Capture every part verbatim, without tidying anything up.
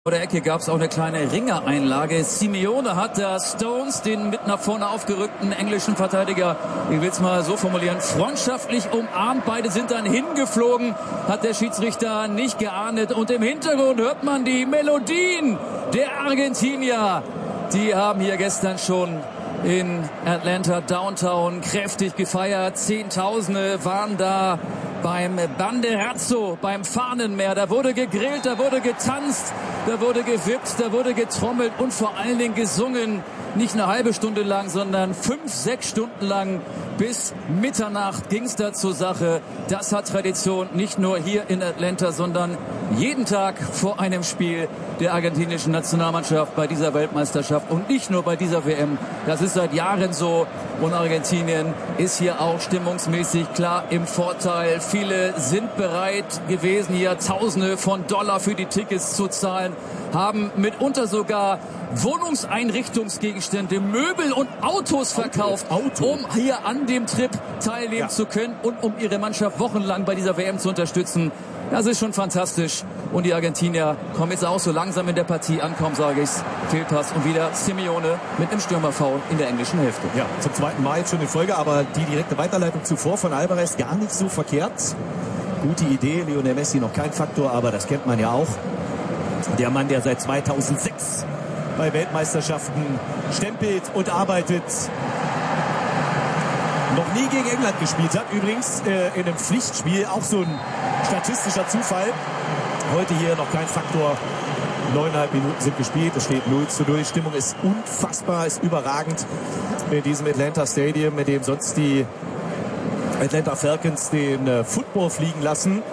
Vor der Ecke gab es auch eine kleine Ringereinlage. Simeone hat da Stones, den mit nach vorne aufgerückten englischen Verteidiger, ich will es mal so formulieren, freundschaftlich umarmt. Beide sind dann hingeflogen, hat der Schiedsrichter nicht geahndet. Und im Hintergrund hört man die Melodien der Argentinier. Die haben hier gestern schon in Atlanta Downtown kräftig gefeiert. Zehntausende waren da beim Banderazo, beim Fahnenmeer. Da wurde gegrillt, da wurde getanzt, da wurde gewippt, da wurde getrommelt und vor allen Dingen gesungen. Nicht eine halbe Stunde lang, sondern fünf, sechs Stunden lang. Bis Mitternacht ging es da zur Sache. Das hat Tradition, nicht nur hier in Atlanta, sondern jeden Tag vor einem Spiel der argentinischen Nationalmannschaft bei dieser Weltmeisterschaft und nicht nur bei dieser W M. Das ist seit Jahren so und Argentinien ist hier auch stimmungsmäßig klar im Vorteil. Viele sind bereit gewesen, hier Tausende von Dollar für die Tickets zu zahlen, haben mitunter sogar Wohnungseinrichtungsgegenstände, Möbel und Autos verkauft, Auto. um hier an dem Trip teilnehmen ja. zu können und um ihre Mannschaft wochenlang bei dieser W M zu unterstützen. Das ist schon fantastisch. Und die Argentinier kommen jetzt auch so langsam in der Partie ankommen, sage ich's. Fehlpass und wieder Simeone mit einem Stürmerfoul in der englischen Hälfte. Ja, zum zweiten Mal jetzt schon in Folge, aber die direkte Weiterleitung zuvor von Alvarez gar nicht so verkehrt. Gute Idee, Lionel Messi noch kein Faktor, aber das kennt man ja auch. Der Mann, der seit zweitausendsechs bei Weltmeisterschaften stempelt und arbeitet. Noch nie gegen England gespielt hat. Übrigens äh, in einem Pflichtspiel, auch so ein statistischer Zufall. Heute hier noch kein Faktor. Neuneinhalb Minuten sind gespielt. Es steht null zu null. Die Stimmung ist unfassbar, ist überragend in diesem Atlanta Stadium, mit dem sonst die Atlanta Falcons den äh, Football fliegen lassen.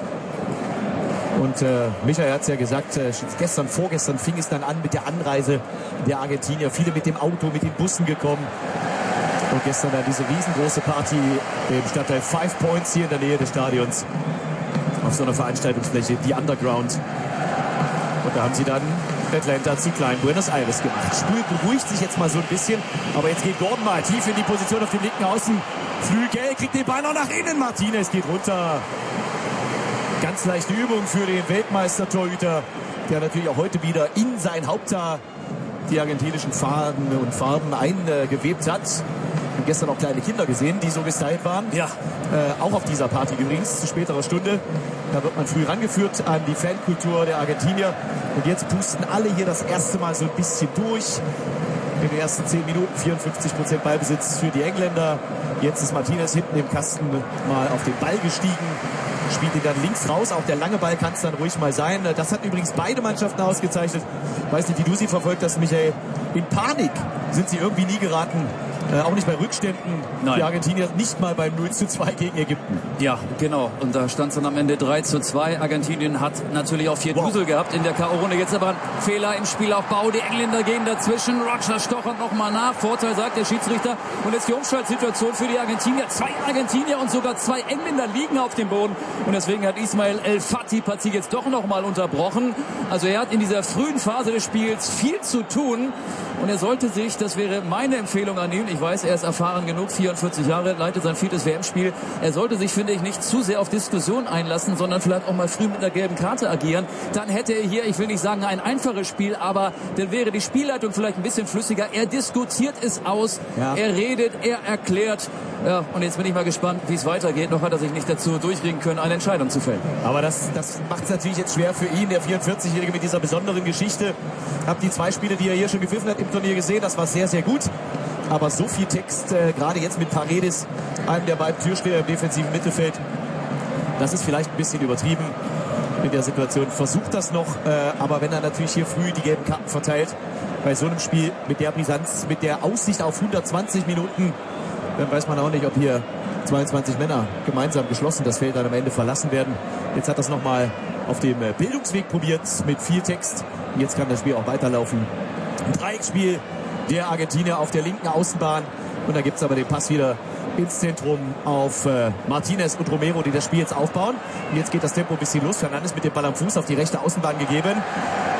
Und äh, Michael hat es ja gesagt, äh, gestern, vorgestern fing es dann an mit der Anreise der Argentinier. Viele mit dem Auto, mit den Bussen gekommen. Und gestern dann diese riesengroße Party im Stadtteil Five Points hier in der Nähe des Stadions. Auf so einer Veranstaltungsfläche, die Underground. Und da haben sie dann Atlanta zu klein Buenos Aires gemacht. Spiel beruhigt sich jetzt mal so ein bisschen. Aber jetzt geht Gordon mal tief in die Position auf dem linken Außenflügel. Kriegt den Ball noch nach innen. Martinez geht runter. Ganz leichte Übung für den Weltmeister-Torhüter, der natürlich auch heute wieder in sein Haupthaar die argentinischen Farben und Farben eingewebt hat. Und gestern auch kleine Kinder gesehen, die so gestylt waren. Ja. Äh, auch auf dieser Party übrigens, zu späterer Stunde. Da wird man früh rangeführt an die Fankultur der Argentinier. Und jetzt pusten alle hier das erste Mal so ein bisschen durch. In den ersten zehn Minuten vierundfünfzig Prozent Ballbesitz für die Engländer. Jetzt ist Martinez hinten im Kasten mal auf den Ball gestiegen. Spielt ihn dann links raus. Auch der lange Ball kann es dann ruhig mal sein. Das hat übrigens beide Mannschaften ausgezeichnet. Weiß nicht, wie du sie verfolgt hast, Michael. In Panik sind sie irgendwie nie geraten. Äh, auch nicht bei Rückständen. Nein. Die Argentinier nicht mal beim null zu zwei gegen Ägypten. Ja, genau. Und da stand es dann am Ende drei zu zwei. Argentinien hat natürlich auch vier wow. Dusel gehabt in der K O-Runde. Jetzt aber ein Fehler im Spielaufbau. Die Engländer gehen dazwischen. Roger stochert nochmal nach. Vorteil, sagt der Schiedsrichter. Und jetzt die Umschaltsituation für die Argentinier. Zwei Argentinier und sogar zwei Engländer liegen auf dem Boden. Und deswegen hat Ismail El Fati die Partie jetzt doch nochmal unterbrochen. Also er hat in dieser frühen Phase des Spiels viel zu tun. Und er sollte sich, das wäre meine Empfehlung an ihn, ich weiß, er ist erfahren genug, vierundvierzig Jahre, leitet sein viertes W M-Spiel. Er sollte sich, finde ich, nicht zu sehr auf Diskussion einlassen, sondern vielleicht auch mal früh mit einer gelben Karte agieren. Dann hätte er hier, ich will nicht sagen, ein einfaches Spiel, aber dann wäre die Spielleitung vielleicht ein bisschen flüssiger. Er diskutiert es aus, ja. er redet, er erklärt. Ja, und jetzt bin ich mal gespannt, wie es weitergeht. Noch hat er sich nicht dazu durchringen können, eine Entscheidung zu fällen. Aber das, das macht es natürlich jetzt schwer für ihn, der vierundvierzigjährige mit dieser besonderen Geschichte. Hab die zwei Spiele, die er hier schon gepfiffen hat im Turnier gesehen, das war sehr, sehr gut. Aber so viel Text, äh, gerade jetzt mit Paredes, einem der beiden Türsteher im defensiven Mittelfeld, das ist vielleicht ein bisschen übertrieben in der Situation. Versucht das noch, äh, aber wenn er natürlich hier früh die gelben Karten verteilt, bei so einem Spiel mit der Brisanz, mit der Aussicht auf hundertzwanzig Minuten, dann weiß man auch nicht, ob hier zweiundzwanzig Männer gemeinsam geschlossen das Feld dann am Ende verlassen werden. Jetzt hat das nochmal auf dem Bildungsweg probiert mit viel Text. Und jetzt kann das Spiel auch weiterlaufen. Ein Dreiecksspiel der Argentinier auf der linken Außenbahn. Und da gibt es aber den Pass wieder ins Zentrum auf äh, Martinez und Romero, die das Spiel jetzt aufbauen. Und jetzt geht das Tempo ein bisschen los. Fernandes mit dem Ball am Fuß auf die rechte Außenbahn gegeben.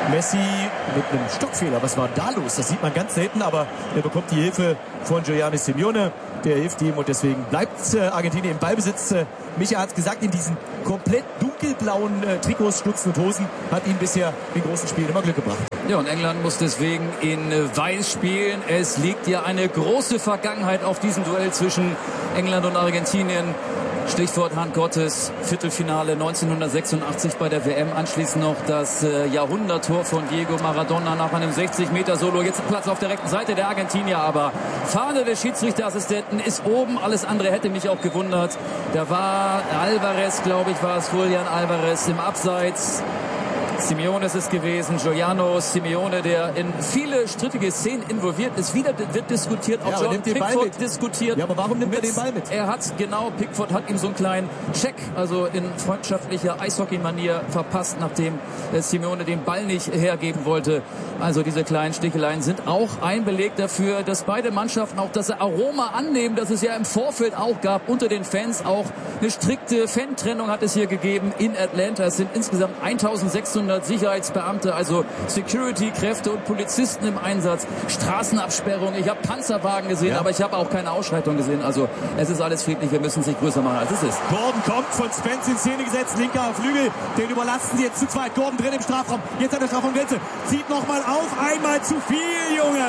Messi mit einem Stockfehler. Was war da los? Das sieht man ganz selten, aber er bekommt die Hilfe von Giuliano Simeone. Der hilft ihm und deswegen bleibt äh, Argentinien im Ballbesitz. Äh, Micha hat es gesagt, in diesen komplett dunkelblauen äh, Trikots, Stutzen und Hosen hat ihn bisher in großen Spielen immer Glück gebracht. Ja, und England muss deswegen in äh, Weiß spielen. Es liegt ja eine große Vergangenheit auf diesem Duell zwischen England und Argentinien. Stichwort Hand Gottes, Viertelfinale neunzehnhundertsechsundachtzig bei der W M. Anschließend noch das äh, Jahrhunderttor von Diego Maradona nach einem sechzig Meter Solo. Jetzt Platz auf der rechten Seite der Argentinier, aber Fahne des Schiedsrichterassistenten ist oben. Alles andere hätte mich auch gewundert. Da war Alvarez, glaube ich, war es Julian Alvarez im Abseits. Simeone ist es gewesen, Giuliano Simeone, der in viele strittige Szenen involviert ist. Wieder wird diskutiert, auch ja, John Pickford diskutiert. Ja, aber warum nimmt er den Ball mit? Er hat, genau, Pickford hat ihm so einen kleinen Check, also in freundschaftlicher Eishockey-Manier verpasst, nachdem Simeone den Ball nicht hergeben wollte. Also diese kleinen Sticheleien sind auch ein Beleg dafür, dass beide Mannschaften auch das Aroma annehmen, das es ja im Vorfeld auch gab, unter den Fans. Auch eine strikte Fan-Trennung hat es hier gegeben in Atlanta. Es sind insgesamt eintausendsechshundert Sicherheitsbeamte, also Security-Kräfte und Polizisten im Einsatz, Straßenabsperrung. Ich habe Panzerwagen gesehen, ja. aber ich habe auch keine Ausschreitung gesehen. Also es ist alles friedlich, wir müssen es nicht größer machen, als es ist. Gordon kommt von Spence in Szene gesetzt, linker Flügel, den überlasten sie jetzt zu zweit. Gordon drin im Strafraum, jetzt an der Strafraumgrenze, zieht nochmal auf, einmal zu viel, Junge!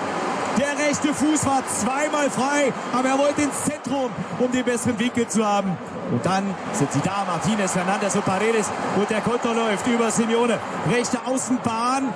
Der rechte Fuß war zweimal frei, aber er wollte ins Zentrum, um den besseren Winkel zu haben. Und dann sind sie da, Martinez, Fernandes und Paredes. Und der Konter läuft über Simeone. Rechte Außenbahn.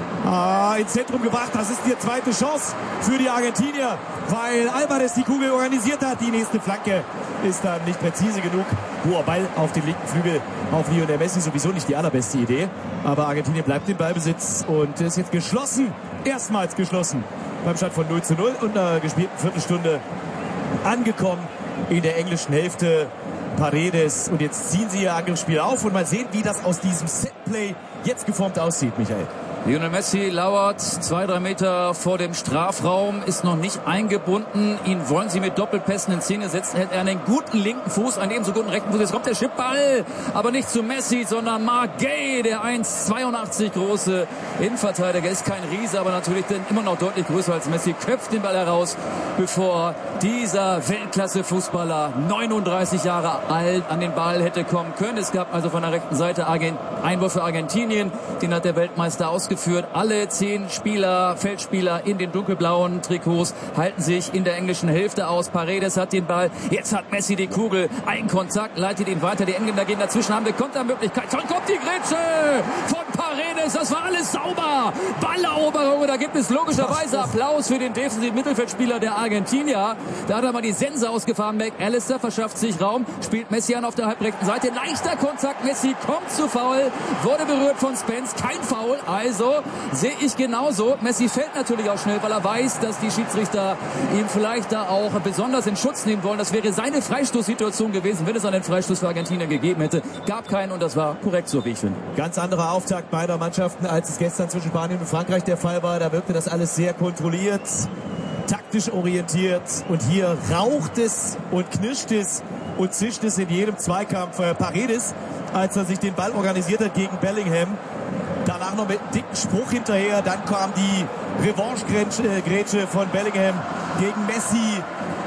Ah, ins Zentrum gebracht. Das ist die zweite Chance für die Argentinier, weil Alvarez die Kugel organisiert hat. Die nächste Flanke ist dann nicht präzise genug. Hoher Ball auf den linken Flügel auf Lionel Messi. Sowieso nicht die allerbeste Idee. Aber Argentinien bleibt im Ballbesitz und ist jetzt geschlossen. Erstmals geschlossen. Beim Stand von null zu null und einer gespielten Viertelstunde angekommen in der englischen Hälfte. Paredes, und jetzt ziehen sie ihr Angriffsspiel auf und mal sehen, wie das aus diesem Setplay jetzt geformt aussieht, Michael. Lionel Messi lauert zwei, drei Meter vor dem Strafraum, ist noch nicht eingebunden. Ihn wollen sie mit Doppelpässen in Szene setzen. Hält er einen guten linken Fuß, einen ebenso guten rechten Fuß. Jetzt kommt der Chipball, aber nicht zu Messi, sondern Marc Guéhi, der eins Komma zweiundachtzig große Innenverteidiger. Ist kein Riese, aber natürlich immer noch deutlich größer als Messi. Köpft den Ball heraus, bevor dieser Weltklasse-Fußballer, neununddreißig Jahre alt, an den Ball hätte kommen können. Es gab also von der rechten Seite Argent- Einwurf für Argentinien. Den hat der Weltmeister ausgeführt. Alle zehn Spieler, Feldspieler in den dunkelblauen Trikots halten sich in der englischen Hälfte aus. Paredes hat den Ball. Jetzt hat Messi die Kugel. Ein Kontakt, leitet ihn weiter. Die Engländer gehen dazwischen, haben eine Kontermöglichkeit. Dann kommt die Grätsche von Paredes. Das war alles sauber. Balleroberung. Da gibt es logischerweise Applaus für den defensiven Mittelfeldspieler der Argentinier. Da hat er mal die Sense ausgefahren. McAllister verschafft sich Raum. Spielt Messi an auf der halbrechten Seite. Leichter Kontakt. Messi kommt zu Foul. Wurde berührt von Spence. Kein Foul. Also sehe ich genauso. Messi fällt natürlich auch schnell, weil er weiß, dass die Schiedsrichter ihn vielleicht da auch besonders in Schutz nehmen wollen. Das wäre seine Freistoßsituation gewesen, wenn es einen Freistoß für Argentinien gegeben hätte. Gab keinen und das war korrekt, so wie ich finde. Ganz anderer Auftakt beider Mannschaften, als es gestern zwischen Spanien und Frankreich der Fall war. Da wirkte das alles sehr kontrolliert, taktisch orientiert. Und hier raucht es und knirscht es und zischt es in jedem Zweikampf. Paredes, als er sich den Ball organisiert hat gegen Bellingham, danach noch mit einem dicken Spruch hinterher. Dann kam die Revanche-Grätsche von Bellingham gegen Messi.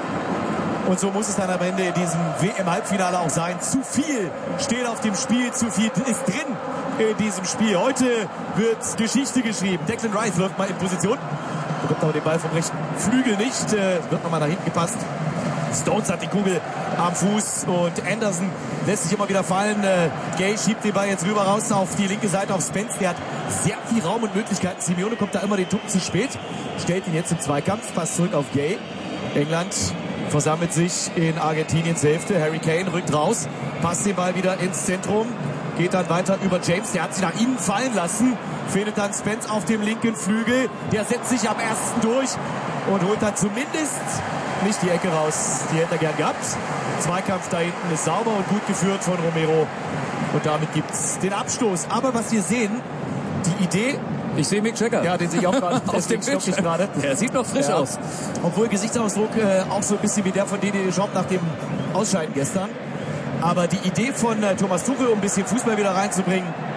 Und so muss es dann am Ende in diesem W M-Halbfinale auch sein. Zu viel steht auf dem Spiel, zu viel ist drin in diesem Spiel. Heute wird Geschichte geschrieben. Declan Rice läuft mal in Position, bekommt aber den Ball vom rechten Flügel nicht. Äh, wird nochmal nach hinten gepasst. Stones hat die Kugel am Fuß und Anderson lässt sich immer wieder fallen. Äh, Guéhi schiebt den Ball jetzt rüber raus auf die linke Seite auf Spence. Der hat sehr viel Raum und Möglichkeiten. Simeone kommt da immer den Tucken zu spät. Stellt ihn jetzt im Zweikampf. Passt zurück auf Guéhi. England versammelt sich in Argentiniens Hälfte. Harry Kane rückt raus. Passt den Ball wieder ins Zentrum. Geht dann weiter über James. Der hat sich nach innen fallen lassen. Findet dann Spence auf dem linken Flügel. Der setzt sich am ersten durch und holt dann zumindest nicht die Ecke raus. Die hätte er gern gehabt. Zweikampf da hinten ist sauber und gut geführt von Romero. Und damit gibt es den Abstoß. Aber was wir sehen, die Idee... Ich sehe Mick Jagger. Ja, den sehe ich auch gerade. Auf dem Bild gerade. Der sieht noch frisch ja. aus. Obwohl Gesichtsausdruck äh, auch so ein bisschen wie der von Didier Deschamps nach dem Ausscheiden gestern. Aber die Idee von äh, Thomas Tuchel, um ein bisschen Fußball wieder reinzubringen,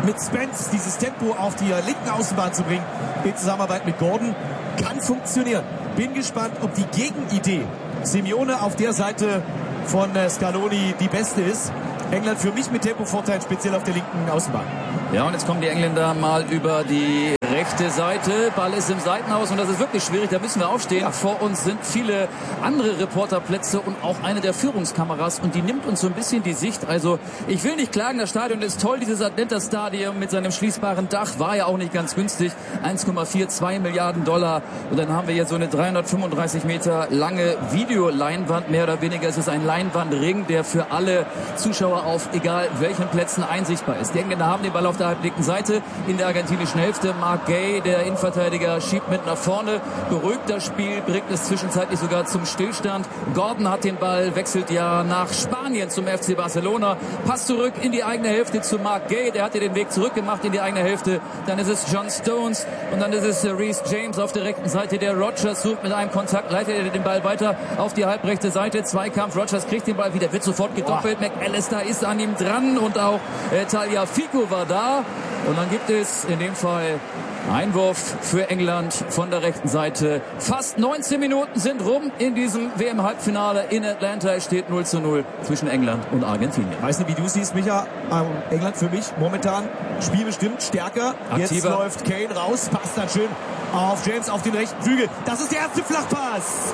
mit Spence dieses Tempo auf die linken Außenbahn zu bringen, in Zusammenarbeit mit Gordon, kann funktionieren. Bin gespannt, ob die Gegenidee Simeone auf der Seite von Scaloni die beste ist. England für mich mit Tempovorteil, speziell auf der linken Außenbahn. Ja, und jetzt kommen die Engländer mal über die rechte Seite. Ball ist im Seitenhaus und das ist wirklich schwierig. Da müssen wir aufstehen. Ja. Vor uns sind viele andere Reporterplätze und auch eine der Führungskameras. Und die nimmt uns so ein bisschen die Sicht. Also ich will nicht klagen, das Stadion ist toll. Dieses Atlanta-Stadion mit seinem schließbaren Dach war ja auch nicht ganz günstig. eins Komma zweiundvierzig Milliarden Dollar. Und dann haben wir hier so eine dreihundertfünfunddreißig Meter lange Videoleinwand. Mehr oder weniger ist es ein Leinwandring, der für alle Zuschauer auf egal welchen Plätzen einsichtbar ist. Die Engländer haben den Ball auf der halblinken Seite in der argentinischen Hälfte. Mark Gay, der Innenverteidiger, schiebt mit nach vorne, beruhigt das Spiel, bringt es zwischenzeitlich sogar zum Stillstand. Gordon hat den Ball, wechselt ja nach Spanien zum F C Barcelona. Pass zurück in die eigene Hälfte zu Mark Gay, der hat ja den Weg zurückgemacht in die eigene Hälfte. Dann ist es John Stones und dann ist es Reece James auf der rechten Seite. Der Rodgers sucht mit einem Kontakt, leitet er den Ball weiter auf die halbrechte Seite. Zweikampf, Rodgers kriegt den Ball wieder, wird sofort gedoppelt. McAllister ist an ihm dran und auch äh, Tagliafico war da. Und dann gibt es in dem Fall Einwurf für England von der rechten Seite. Fast neunzehn Minuten sind rum in diesem W M-Halbfinale in Atlanta. Es steht null zu null zwischen England und Argentinien. Weißt du, wie du siehst, Micha? Ähm, England für mich momentan spielbestimmt stärker. Aktiver. Jetzt läuft Kane raus, passt dann schön auf James auf den rechten Flügel. Das ist der erste Flachpass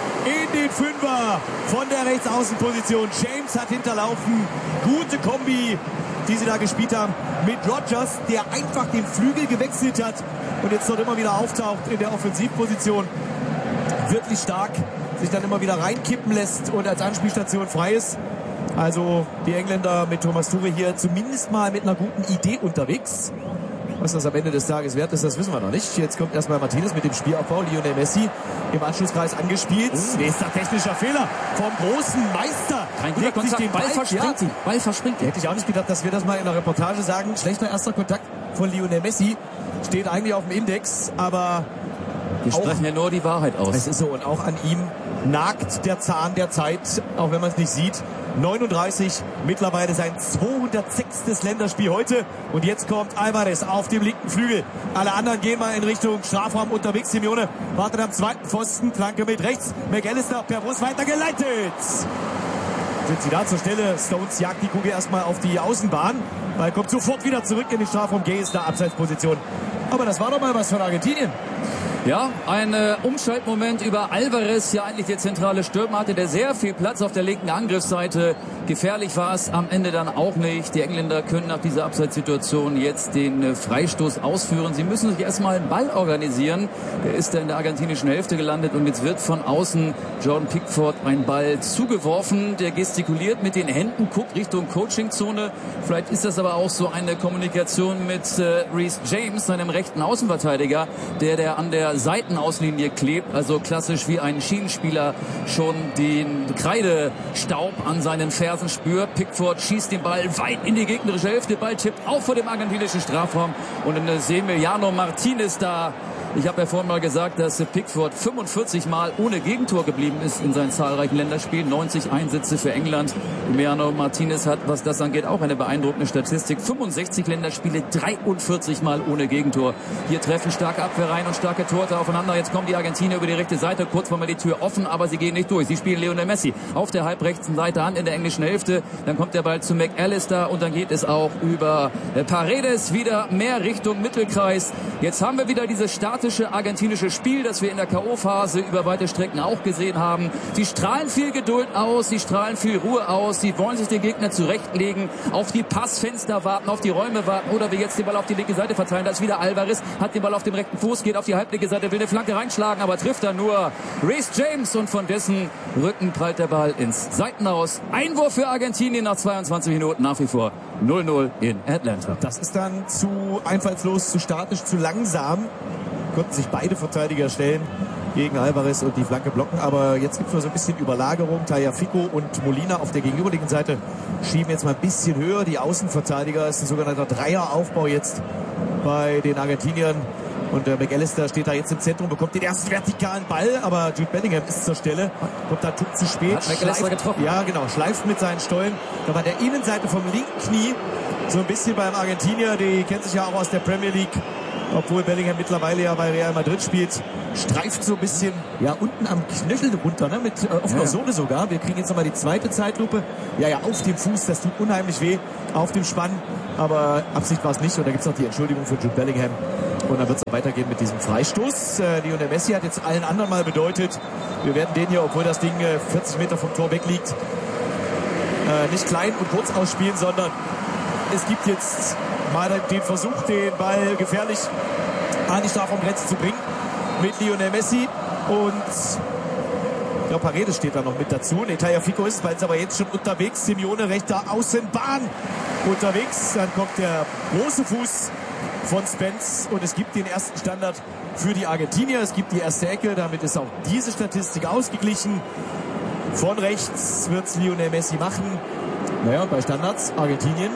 in den Fünfer von der Rechtsaußenposition. James hat hinterlaufen. Gute Kombi, die sie da gespielt haben mit Rodgers, der einfach den Flügel gewechselt hat und jetzt dort immer wieder auftaucht in der Offensivposition. Wirklich stark, sich dann immer wieder reinkippen lässt und als Anspielstation frei ist. Also die Engländer mit Thomas Tuchel hier zumindest mal mit einer guten Idee unterwegs. Was das am Ende des Tages wert ist, das wissen wir noch nicht. Jetzt kommt erstmal Martinez mit dem Spielaufbau. Lionel Messi im Anschlusskreis angespielt. Oh. Nächster technischer Fehler vom großen Meister. Kein guter Kontakt, den Ball, Ball verspringt. Ja. Ball verspringt. Hätte ich auch nicht gedacht, dass wir das mal in der Reportage sagen. Schlechter erster Kontakt von Lionel Messi. Steht eigentlich auf dem Index, aber wir sprechen ja nur die Wahrheit aus. Es ist so, und auch an ihm nagt der Zahn der Zeit, auch wenn man es nicht sieht. neununddreißig, mittlerweile sein zweihundertsechstes Länderspiel heute. Und jetzt kommt Alvarez auf dem linken Flügel. Alle anderen gehen mal in Richtung Strafraum unterwegs. Simeone wartet am zweiten Pfosten, Flanke mit rechts. McAllister per Brust weitergeleitet. Sind sie da zur Stelle. Stones jagt die Kugel erstmal auf die Außenbahn. Ball kommt sofort wieder zurück in den Strafraum. Gay ist da, Abseitsposition. Aber das war doch mal was von Argentinien. Ja, ein äh, Umschaltmoment über Alvarez, ja eigentlich der zentrale Stürmer, hatte der sehr viel Platz auf der linken Angriffsseite. Gefährlich war es am Ende dann auch nicht. Die Engländer können nach dieser Abseitssituation jetzt den äh, Freistoß ausführen. Sie müssen sich erstmal einen Ball organisieren. Der ist da in der argentinischen Hälfte gelandet und jetzt wird von außen Jordan Pickford ein Ball zugeworfen. Der gestikuliert mit den Händen, guckt Richtung Coachingzone. Vielleicht ist das aber auch so eine Kommunikation mit äh, Reece James, seinem rechten Außenverteidiger, der der an der Seitenauslinie klebt, also klassisch wie ein Schienenspieler schon den Kreidestaub an seinen Fersen spürt. Pickford schießt den Ball weit in die gegnerische Hälfte, Ball tippt auch vor dem argentinischen Strafraum und in der Emiliano Martinez da. Ich habe ja vorhin mal gesagt, dass Pickford fünfundvierzig Mal ohne Gegentor geblieben ist in seinen zahlreichen Länderspielen. neunzig Einsätze für England. Emiliano Martinez hat, was das angeht, auch eine beeindruckende Statistik. fünfundsechzig Länderspiele, dreiundvierzig Mal ohne Gegentor. Hier treffen starke Abwehrreihen und starke Torte aufeinander. Jetzt kommen die Argentinier über die rechte Seite. Kurz vor mir die Tür offen, aber sie gehen nicht durch. Sie spielen Lionel Messi auf der halbrechten Seite an in der englischen Hälfte. Dann kommt der Ball zu McAllister und dann geht es auch über Paredes wieder mehr Richtung Mittelkreis. Jetzt haben wir wieder diese statische argentinische Spiel, das wir in der K O-Phase über weite Strecken auch gesehen haben. Sie strahlen viel Geduld aus, sie strahlen viel Ruhe aus, sie wollen sich den Gegner zurechtlegen, auf die Passfenster warten, auf die Räume warten oder wie jetzt den Ball auf die linke Seite verteilen. Da ist wieder Alvarez, hat den Ball auf dem rechten Fuß, geht auf die halblinke Seite, will eine Flanke reinschlagen, aber trifft dann nur Reece James und von dessen Rücken prallt der Ball ins Seitenhaus. Einwurf für Argentinien nach zweiundzwanzig Minuten, nach wie vor null null in Atlanta. Das ist dann zu einfallslos, zu statisch, zu langsam. Konnten sich beide Verteidiger stellen gegen Alvarez und die Flanke blocken. Aber jetzt gibt es noch so ein bisschen Überlagerung. Tagliafico und Molina auf der gegenüberliegenden Seite schieben jetzt mal ein bisschen höher. Die Außenverteidiger, ist ein sogenannter Dreieraufbau jetzt bei den Argentiniern. Und der McAllister steht da jetzt im Zentrum, bekommt den ersten vertikalen Ball, aber Jude Bellingham ist zur Stelle, kommt da Tuck zu spät. Hat McAllister getroffen? Ja, genau, schleift mit seinen Stollen. Da war der Innenseite vom linken Knie so ein bisschen beim Argentinier, die kennt sich ja auch aus der Premier League, obwohl Bellingham mittlerweile ja bei Real Madrid spielt, streift so ein bisschen, ja, unten am Knöchel runter, ne, mit äh, offener ja. Sohle sogar. Wir kriegen jetzt nochmal die zweite Zeitlupe. Ja, ja, auf dem Fuß, das tut unheimlich weh, auf dem Spann, aber Absicht war es nicht. Und da gibt es noch die Entschuldigung für Jude Bellingham. Und dann wird es weitergehen mit diesem Freistoß. Äh, Lionel Messi hat jetzt allen anderen mal bedeutet, wir werden den hier, obwohl das Ding äh, vierzig Meter vom Tor weg liegt, äh, nicht klein und kurz ausspielen, sondern es gibt jetzt mal den Versuch, den Ball gefährlich an die Strafraumgrenze zu bringen mit Lionel Messi. Und ich glaube, Paredes steht da noch mit dazu. Nee, Tagliafico ist es aber jetzt schon unterwegs. Simeone rechter Außenbahn unterwegs. Dann kommt der große Fuß von Spence und es gibt den ersten Standard für die Argentinier. Es gibt die erste Ecke. Damit ist auch diese Statistik ausgeglichen. Von rechts wird es Lionel Messi machen. Naja, bei Standards Argentinien,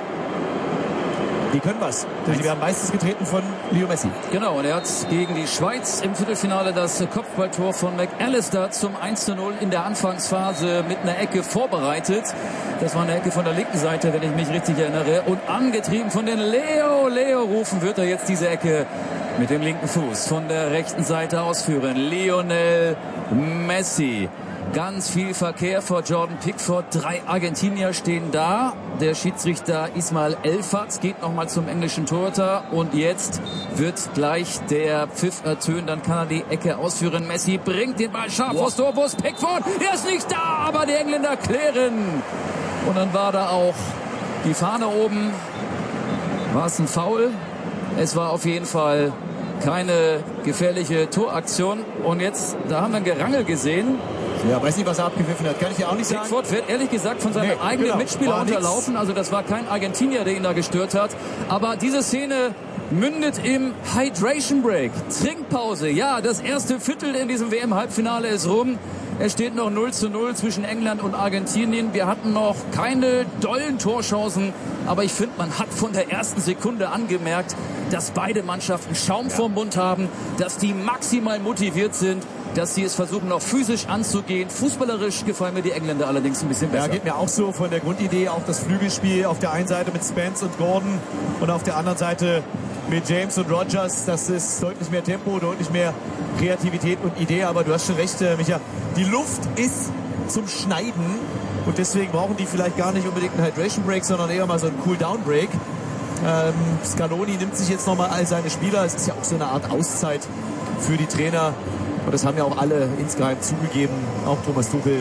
die können was. Die werden meistens getreten von Leo Messi. Genau, und er hat gegen die Schweiz im Viertelfinale das Kopfballtor von McAllister zum eins zu null in der Anfangsphase mit einer Ecke vorbereitet. Das war eine Ecke von der linken Seite, wenn ich mich richtig erinnere. Und angetrieben von den Leo, Leo rufen, wird er jetzt diese Ecke mit dem linken Fuß von der rechten Seite ausführen. Lionel Messi. Ganz viel Verkehr vor Jordan Pickford. Drei Argentinier stehen da. Der Schiedsrichter Ismael Elfat geht nochmal zum englischen Torhüter. Und jetzt wird gleich der Pfiff ertönen. Dann kann er die Ecke ausführen. Messi bringt den Ball scharf vors Tor. Wo ist Pickford? Er ist nicht da, aber die Engländer klären. Und dann war da auch die Fahne oben. War es ein Foul? Es war auf jeden Fall keine gefährliche Toraktion. Und jetzt, da haben wir ein Gerangel gesehen. Ja, weiß nicht, was er abgepfiffen hat. Kann ich ja auch nicht sagen. Pickford wird ehrlich gesagt von seinem nee, eigenen genau. Mitspieler war unterlaufen. Nix. Also das war kein Argentinier, der ihn da gestört hat. Aber diese Szene mündet im Hydration Break. Trinkpause. Ja, das erste Viertel in diesem W M-Halbfinale ist rum. Es steht noch null zu null zwischen England und Argentinien. Wir hatten noch keine dollen Torchancen. Aber ich finde, man hat von der ersten Sekunde angemerkt, dass beide Mannschaften Schaum ja. vorm Mund haben, dass die maximal motiviert sind, dass sie es versuchen, noch physisch anzugehen. Fußballerisch gefallen mir die Engländer allerdings ein bisschen besser. Ja, geht mir auch so von der Grundidee, auch das Flügelspiel auf der einen Seite mit Spence und Gordon und auf der anderen Seite mit James und Rogers. Das ist deutlich mehr Tempo, deutlich mehr Kreativität und Idee. Aber du hast schon recht, Micha, die Luft ist zum Schneiden und deswegen brauchen die vielleicht gar nicht unbedingt einen Hydration Break, sondern eher mal so einen Cool-Down Break. Ähm, Scaloni nimmt sich jetzt nochmal all seine Spieler. Es ist ja auch so eine Art Auszeit für die Trainer. Und das haben ja auch alle insgeheim zugegeben, auch Thomas Tuchel,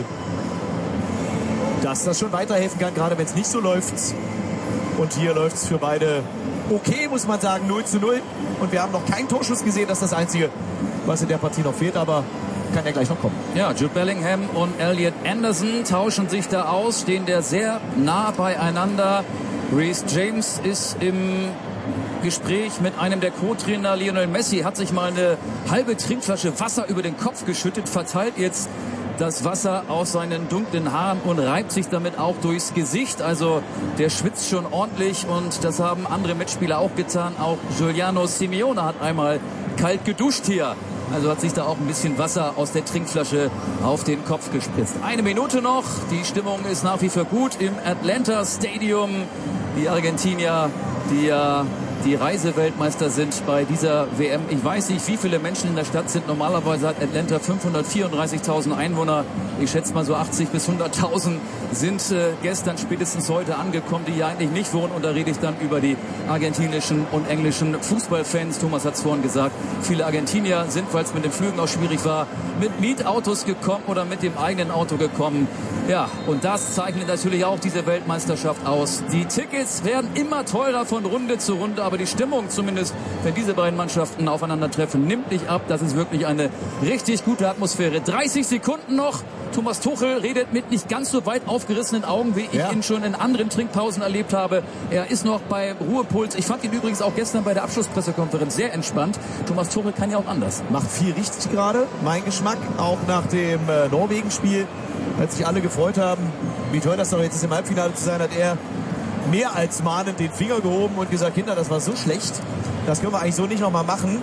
dass das schon weiterhelfen kann, gerade wenn es nicht so läuft. Und hier läuft es für beide okay, muss man sagen, null zu null. Und wir haben noch keinen Torschuss gesehen, das ist das Einzige, was in der Partie noch fehlt, aber kann ja gleich noch kommen. Ja, Jude Bellingham und Elliot Anderson tauschen sich da aus, stehen da sehr nah beieinander. Reece James ist im Gespräch mit einem der Co-Trainer. Lionel Messi hat sich mal eine halbe Trinkflasche Wasser über den Kopf geschüttet, verteilt jetzt das Wasser aus seinen dunklen Haaren und reibt sich damit auch durchs Gesicht. Also der schwitzt schon ordentlich und das haben andere Mitspieler auch getan. Auch Giuliano Simeone hat einmal kalt geduscht hier. Also hat sich da auch ein bisschen Wasser aus der Trinkflasche auf den Kopf gespritzt. Eine Minute noch. Die Stimmung ist nach wie vor gut im Atlanta Stadium. Die Argentinier, die ja die Reiseweltmeister sind bei dieser W M. Ich weiß nicht, wie viele Menschen in der Stadt sind. Normalerweise hat Atlanta fünfhundertvierunddreißigtausend Einwohner. Ich schätze mal so achtzig bis hunderttausend sind äh, gestern spätestens heute angekommen, die hier eigentlich nicht wohnen. Und da rede ich dann über die argentinischen und englischen Fußballfans. Thomas hat es vorhin gesagt. Viele Argentinier sind, weil es mit den Flügen auch schwierig war, mit Mietautos gekommen oder mit dem eigenen Auto gekommen. Ja, und das zeichnet natürlich auch diese Weltmeisterschaft aus. Die Tickets werden immer teurer von Runde zu Runde, aber die Stimmung zumindest, wenn diese beiden Mannschaften aufeinandertreffen, nimmt nicht ab. Das ist wirklich eine richtig gute Atmosphäre. dreißig Sekunden noch. Thomas Tuchel redet mit nicht ganz so weit aufgerissenen Augen, wie ich ja. ihn schon in anderen Trinkpausen erlebt habe. Er ist noch bei Ruhepuls. Ich fand ihn übrigens auch gestern bei der Abschlusspressekonferenz sehr entspannt. Thomas Tuchel kann ja auch anders. Macht viel richtig gerade, mein Geschmack, auch nach dem äh, Norwegen-Spiel, als sich alle gefreut haben, wie toll das doch jetzt ist, im Halbfinale zu sein, hat er mehr als mahnend den Finger gehoben und gesagt, Kinder, das war so schlecht, das können wir eigentlich so nicht nochmal machen.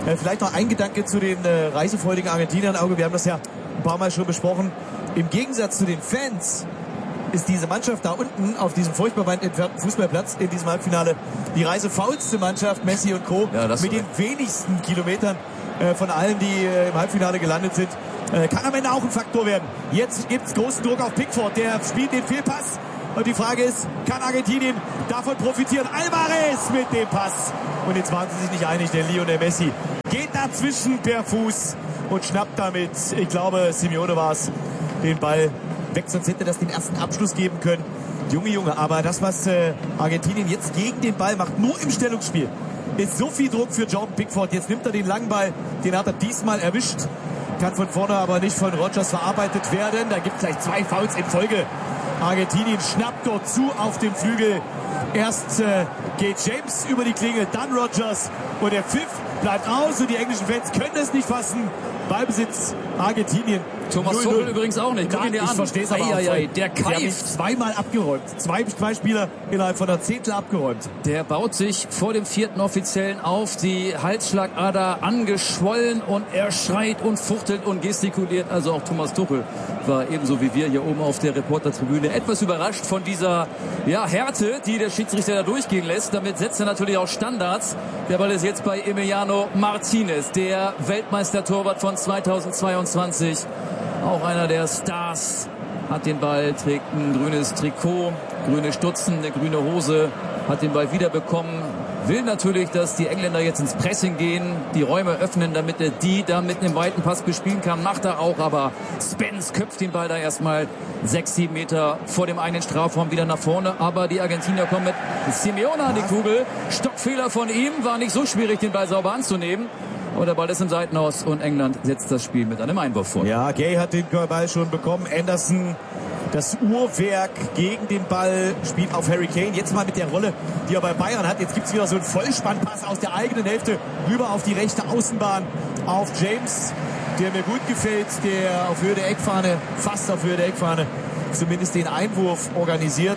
Äh, vielleicht noch ein Gedanke zu den äh, reisefreudigen Argentiniern. Auge, wir haben das ja ein paar Mal schon besprochen. Im Gegensatz zu den Fans ist diese Mannschaft da unten auf diesem furchtbar weit entfernten Fußballplatz in diesem Halbfinale die reisefaulste Mannschaft, Messi und Co. Ja, mit den wenigsten Kilometern äh, von allen, die äh, im Halbfinale gelandet sind. Äh, kann am Ende auch ein Faktor werden. Jetzt gibt es großen Druck auf Pickford, der spielt den Fehlpass. Und die Frage ist, kann Argentinien davon profitieren? Alvarez mit dem Pass. Und jetzt waren sie sich nicht einig, der Lionel Messi geht dazwischen per Fuß und schnappt damit, ich glaube, Simeone war es, den Ball weg. Sonst hätte das den ersten Abschluss geben können. Junge, Junge, aber das, was äh, Argentinien jetzt gegen den Ball macht, nur im Stellungsspiel, ist so viel Druck für Jordan Pickford. Jetzt nimmt er den langen Ball, den hat er diesmal erwischt. Kann von vorne aber nicht von Rodgers verarbeitet werden. Da gibt es gleich zwei Fouls in Folge. Argentinien schnappt dort zu auf dem Flügel. Erst äh, geht James über die Klinge, dann Rodgers. Und der Pfiff bleibt aus und die englischen Fans können es nicht fassen. Ballbesitz Argentinien. Thomas Tuchel übrigens auch nicht. Guck ihn dir an. Ich verstehe es aber ei, auch. ei, ei, der keift. Zweimal abgeräumt. Zwei, zwei Spieler innerhalb von einer Zehntel abgeräumt. Der baut sich vor dem vierten Offiziellen auf. Die Halsschlagader angeschwollen und er schreit und fuchtelt und gestikuliert. Also auch Thomas Tuchel war ebenso wie wir hier oben auf der Reportertribüne etwas überrascht von dieser ja, Härte, die der Schiedsrichter da durchgehen lässt. Damit setzt er natürlich auch Standards. Der Ball ist jetzt bei Emiliano Martinez, der Weltmeistertorwart von zweitausendzweiundzwanzig. Auch einer der Stars, hat den Ball, trägt ein grünes Trikot, grüne Stutzen, eine grüne Hose, hat den Ball wiederbekommen. Will natürlich, dass die Engländer jetzt ins Pressing gehen, die Räume öffnen, damit er die da mit einem weiten Pass bespielen kann. Macht er auch, aber Spence köpft den Ball da erstmal sechs, sieben Meter vor dem eigenen Strafraum wieder nach vorne. Aber die Argentinier kommen mit Simeone an die Kugel. Stockfehler von ihm, war nicht so schwierig, den Ball sauber anzunehmen. Und der Ball ist im Seitenhaus und England setzt das Spiel mit einem Einwurf vor. Ja, Gay hat den Ball schon bekommen. Anderson, das Uhrwerk gegen den Ball, spielt auf Harry Kane. Jetzt mal mit der Rolle, die er bei Bayern hat. Jetzt gibt es wieder so einen Vollspannpass aus der eigenen Hälfte rüber auf die rechte Außenbahn auf James, der mir gut gefällt, der auf Höhe der Eckfahne, fast auf Höhe der Eckfahne, zumindest den Einwurf organisiert.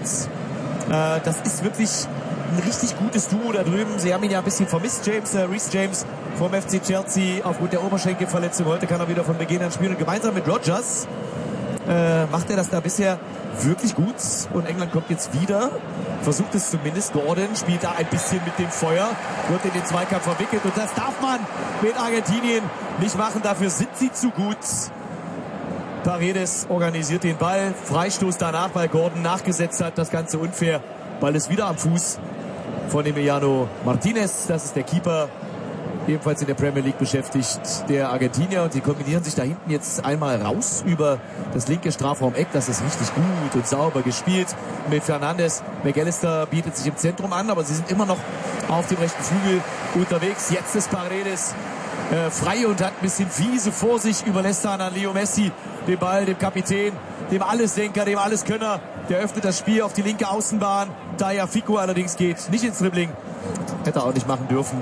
Äh, das ist wirklich ein richtig gutes Duo da drüben. Sie haben ihn ja ein bisschen vermisst, James, äh, Reece James vom F C Chelsea aufgrund der Oberschenkelverletzung. Heute kann er wieder von Beginn an spielen. Und gemeinsam mit Rodgers äh, macht er das da bisher wirklich gut. Und England kommt jetzt wieder, versucht es zumindest. Gordon spielt da ein bisschen mit dem Feuer, wird in den Zweikampf verwickelt. Und das darf man mit Argentinien nicht machen. Dafür sind sie zu gut. Paredes organisiert den Ball. Freistoß danach, weil Gordon nachgesetzt hat. Das Ganze unfair. Ball ist wieder am Fuß von Emiliano Martinez. Das ist der Keeper, ebenfalls in der Premier League beschäftigt, der Argentinier. Und sie kombinieren sich da hinten jetzt einmal raus über das linke Strafraumeck. Das ist richtig gut und sauber gespielt mit Fernandes. McAllister bietet sich im Zentrum an, aber sie sind immer noch auf dem rechten Flügel unterwegs. Jetzt ist Paredes äh, frei und hat ein bisschen Wiese vor sich. Überlässt dann an Leo Messi den Ball, dem Kapitän, dem Allesdenker, dem Alleskönner. Der öffnet das Spiel auf die linke Außenbahn. Daya Fico allerdings geht nicht ins Dribbling. Hätte er auch nicht machen dürfen.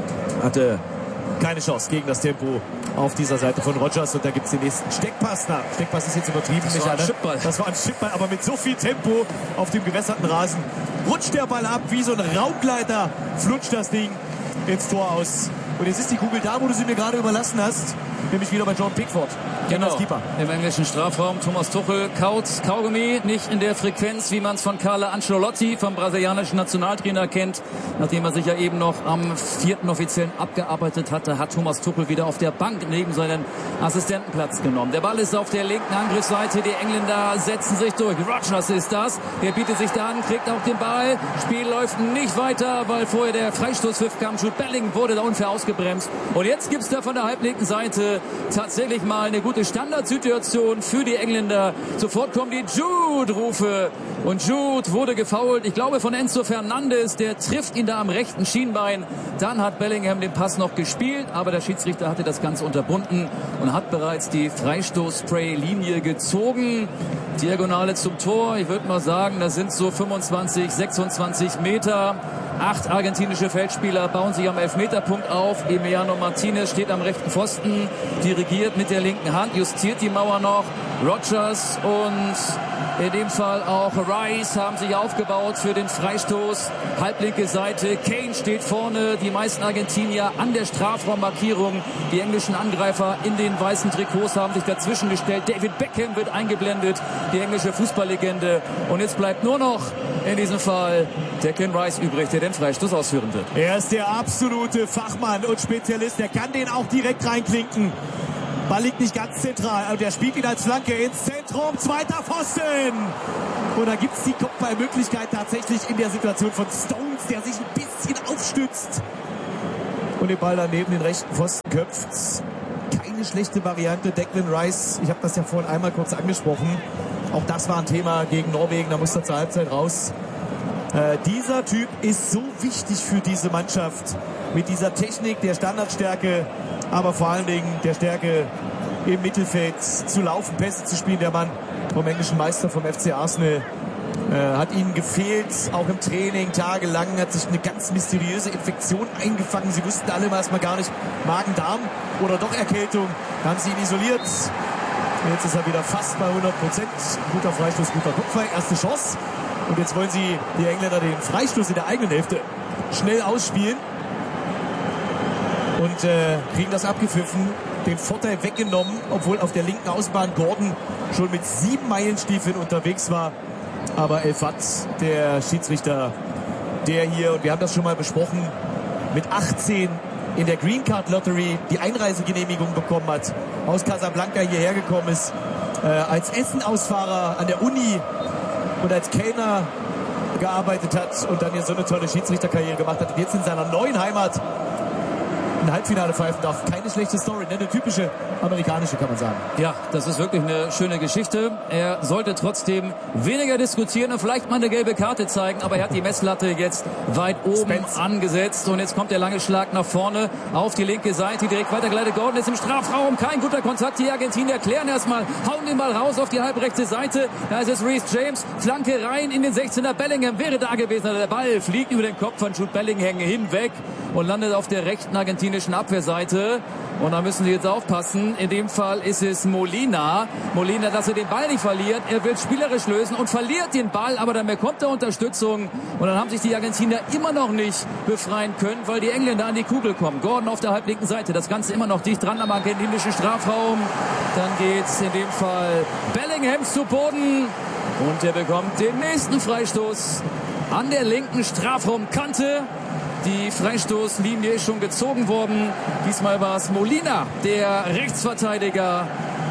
Hatte keine Chance gegen das Tempo auf dieser Seite von Rodgers. Und da gibt es den nächsten Steckpass. Na, Steckpass ist jetzt übertrieben. Das war ein Chipball. Das war ein Chipball, aber mit so viel Tempo auf dem gewässerten Rasen rutscht der Ball ab. Wie so ein Raumgleiter flutscht das Ding ins Tor aus. Und jetzt ist die Kugel da, wo du sie mir gerade überlassen hast. Nämlich wieder bei John Pickford. Genau, im englischen Strafraum. Thomas Tuchel kaut Kaugummi, nicht in der Frequenz, wie man es von Carlo Ancelotti, vom brasilianischen Nationaltrainer, kennt. Nachdem er sich ja eben noch am vierten Offiziellen abgearbeitet hatte, hat Thomas Tuchel wieder auf der Bank neben seinen Assistenten Platz genommen. Der Ball ist auf der linken Angriffsseite. Die Engländer setzen sich durch. Rodgers ist das. Der bietet sich da an, kriegt auch den Ball. Spiel läuft nicht weiter, weil vorher der Freistoßpfiff kam. Jude Bellingham wurde da unfair ausgebremst. Und jetzt gibt es da von der halblinken Seite tatsächlich mal eine gute Standardsituation für die Engländer. Sofort kommen die Jude-Rufe. Und Jude wurde gefoult, ich glaube von Enzo Fernandes. Der trifft ihn da am rechten Schienbein. Dann hat Bellingham den Pass noch gespielt, aber der Schiedsrichter hatte das Ganze unterbunden und hat bereits die Freistoß-Spray-Linie gezogen. Diagonale zum Tor. Ich würde mal sagen, das sind so fünfundzwanzig, sechsundzwanzig Meter. Acht argentinische Feldspieler bauen sich am Elfmeterpunkt auf. Emiliano Martinez steht am rechten Pfosten, dirigiert mit der linken Hand, justiert die Mauer noch Rogers und in dem Fall auch Rice haben sich aufgebaut für den Freistoß. Halblinke Seite. Kane steht vorne. Die meisten Argentinier an der Strafraummarkierung. Die englischen Angreifer in den weißen Trikots haben sich dazwischen gestellt. David Beckham wird eingeblendet. Die englische Fußballlegende. Und jetzt bleibt nur noch in diesem Fall Declan Rice übrig, der den Freistoß ausführen wird. Er ist der absolute Fachmann und Spezialist. Er kann den auch direkt reinklinken. Ball liegt nicht ganz zentral, aber der spielt ihn als Flanke ins Zentrum. Zweiter Pfosten. Und da gibt es die Kopfballmöglichkeit tatsächlich in der Situation von Stones, der sich ein bisschen aufstützt. Und den Ball dann neben den rechten Pfosten köpft. Keine schlechte Variante. Declan Rice, ich habe das ja vorhin einmal kurz angesprochen. Auch das war ein Thema gegen Norwegen, da muss er zur Halbzeit raus. Äh, dieser Typ ist so wichtig für diese Mannschaft. Mit dieser Technik, der Standardstärke, aber vor allen Dingen der Stärke im Mittelfeld zu laufen, Pässe zu spielen. Der Mann vom englischen Meister, vom F C Arsenal, äh, hat ihnen gefehlt, auch im Training tagelang, hat sich eine ganz mysteriöse Infektion eingefangen. Sie wussten alle erstmal gar nicht, Magen-Darm oder doch Erkältung. Haben sie ihn isoliert. Jetzt ist er wieder fast bei hundert Prozent. Guter Freistoß, guter Kopfball, erste Chance. Und jetzt wollen sie, die Engländer, den Freistoß in der eigenen Hälfte schnell ausspielen. Und äh, kriegen das abgepfiffen, den Vorteil weggenommen, obwohl auf der linken Außenbahn Gordon schon mit sieben Meilenstiefeln unterwegs war. Aber El Fat, der Schiedsrichter, der hier, und wir haben das schon mal besprochen, mit achtzehn in der Green Card Lottery die Einreisegenehmigung bekommen hat, aus Casablanca hierher gekommen ist, äh, als Essen-Ausfahrer an der Uni und als Kellner gearbeitet hat und dann hier so eine tolle Schiedsrichterkarriere gemacht hat und jetzt in seiner neuen Heimat ein Halbfinale pfeifen darf. Keine schlechte Story, ne? Eine typische amerikanische, kann man sagen. Ja, das ist wirklich eine schöne Geschichte. Er sollte trotzdem weniger diskutieren und vielleicht mal eine gelbe Karte zeigen, aber er hat die Messlatte jetzt weit oben Spence angesetzt und jetzt kommt der lange Schlag nach vorne auf die linke Seite, direkt weitergeleitet. Gordon ist im Strafraum, kein guter Kontakt. Die Argentinier klären erstmal, hauen den Ball raus auf die halbrechte Seite. Da ist es Reece James, Flanke rein in den sechzehner. Bellingham wäre da gewesen, der Ball fliegt über den Kopf von Jude Bellingham hinweg und landet auf der rechten argentinischen Abwehrseite. Und da müssen sie jetzt aufpassen. In dem Fall ist es Molina. Molina, dass er den Ball nicht verliert. Er will spielerisch lösen und verliert den Ball, aber dann bekommt er Unterstützung. Und dann haben sich die Argentinier immer noch nicht befreien können, weil die Engländer an die Kugel kommen. Gordon auf der halblinken Seite. Das Ganze immer noch dicht dran am argentinischen Strafraum. Dann geht's in dem Fall Bellingham zu Boden. Und er bekommt den nächsten Freistoß an der linken Strafraumkante. Die Freistoßlinie ist schon gezogen worden. Diesmal war es Molina, der Rechtsverteidiger,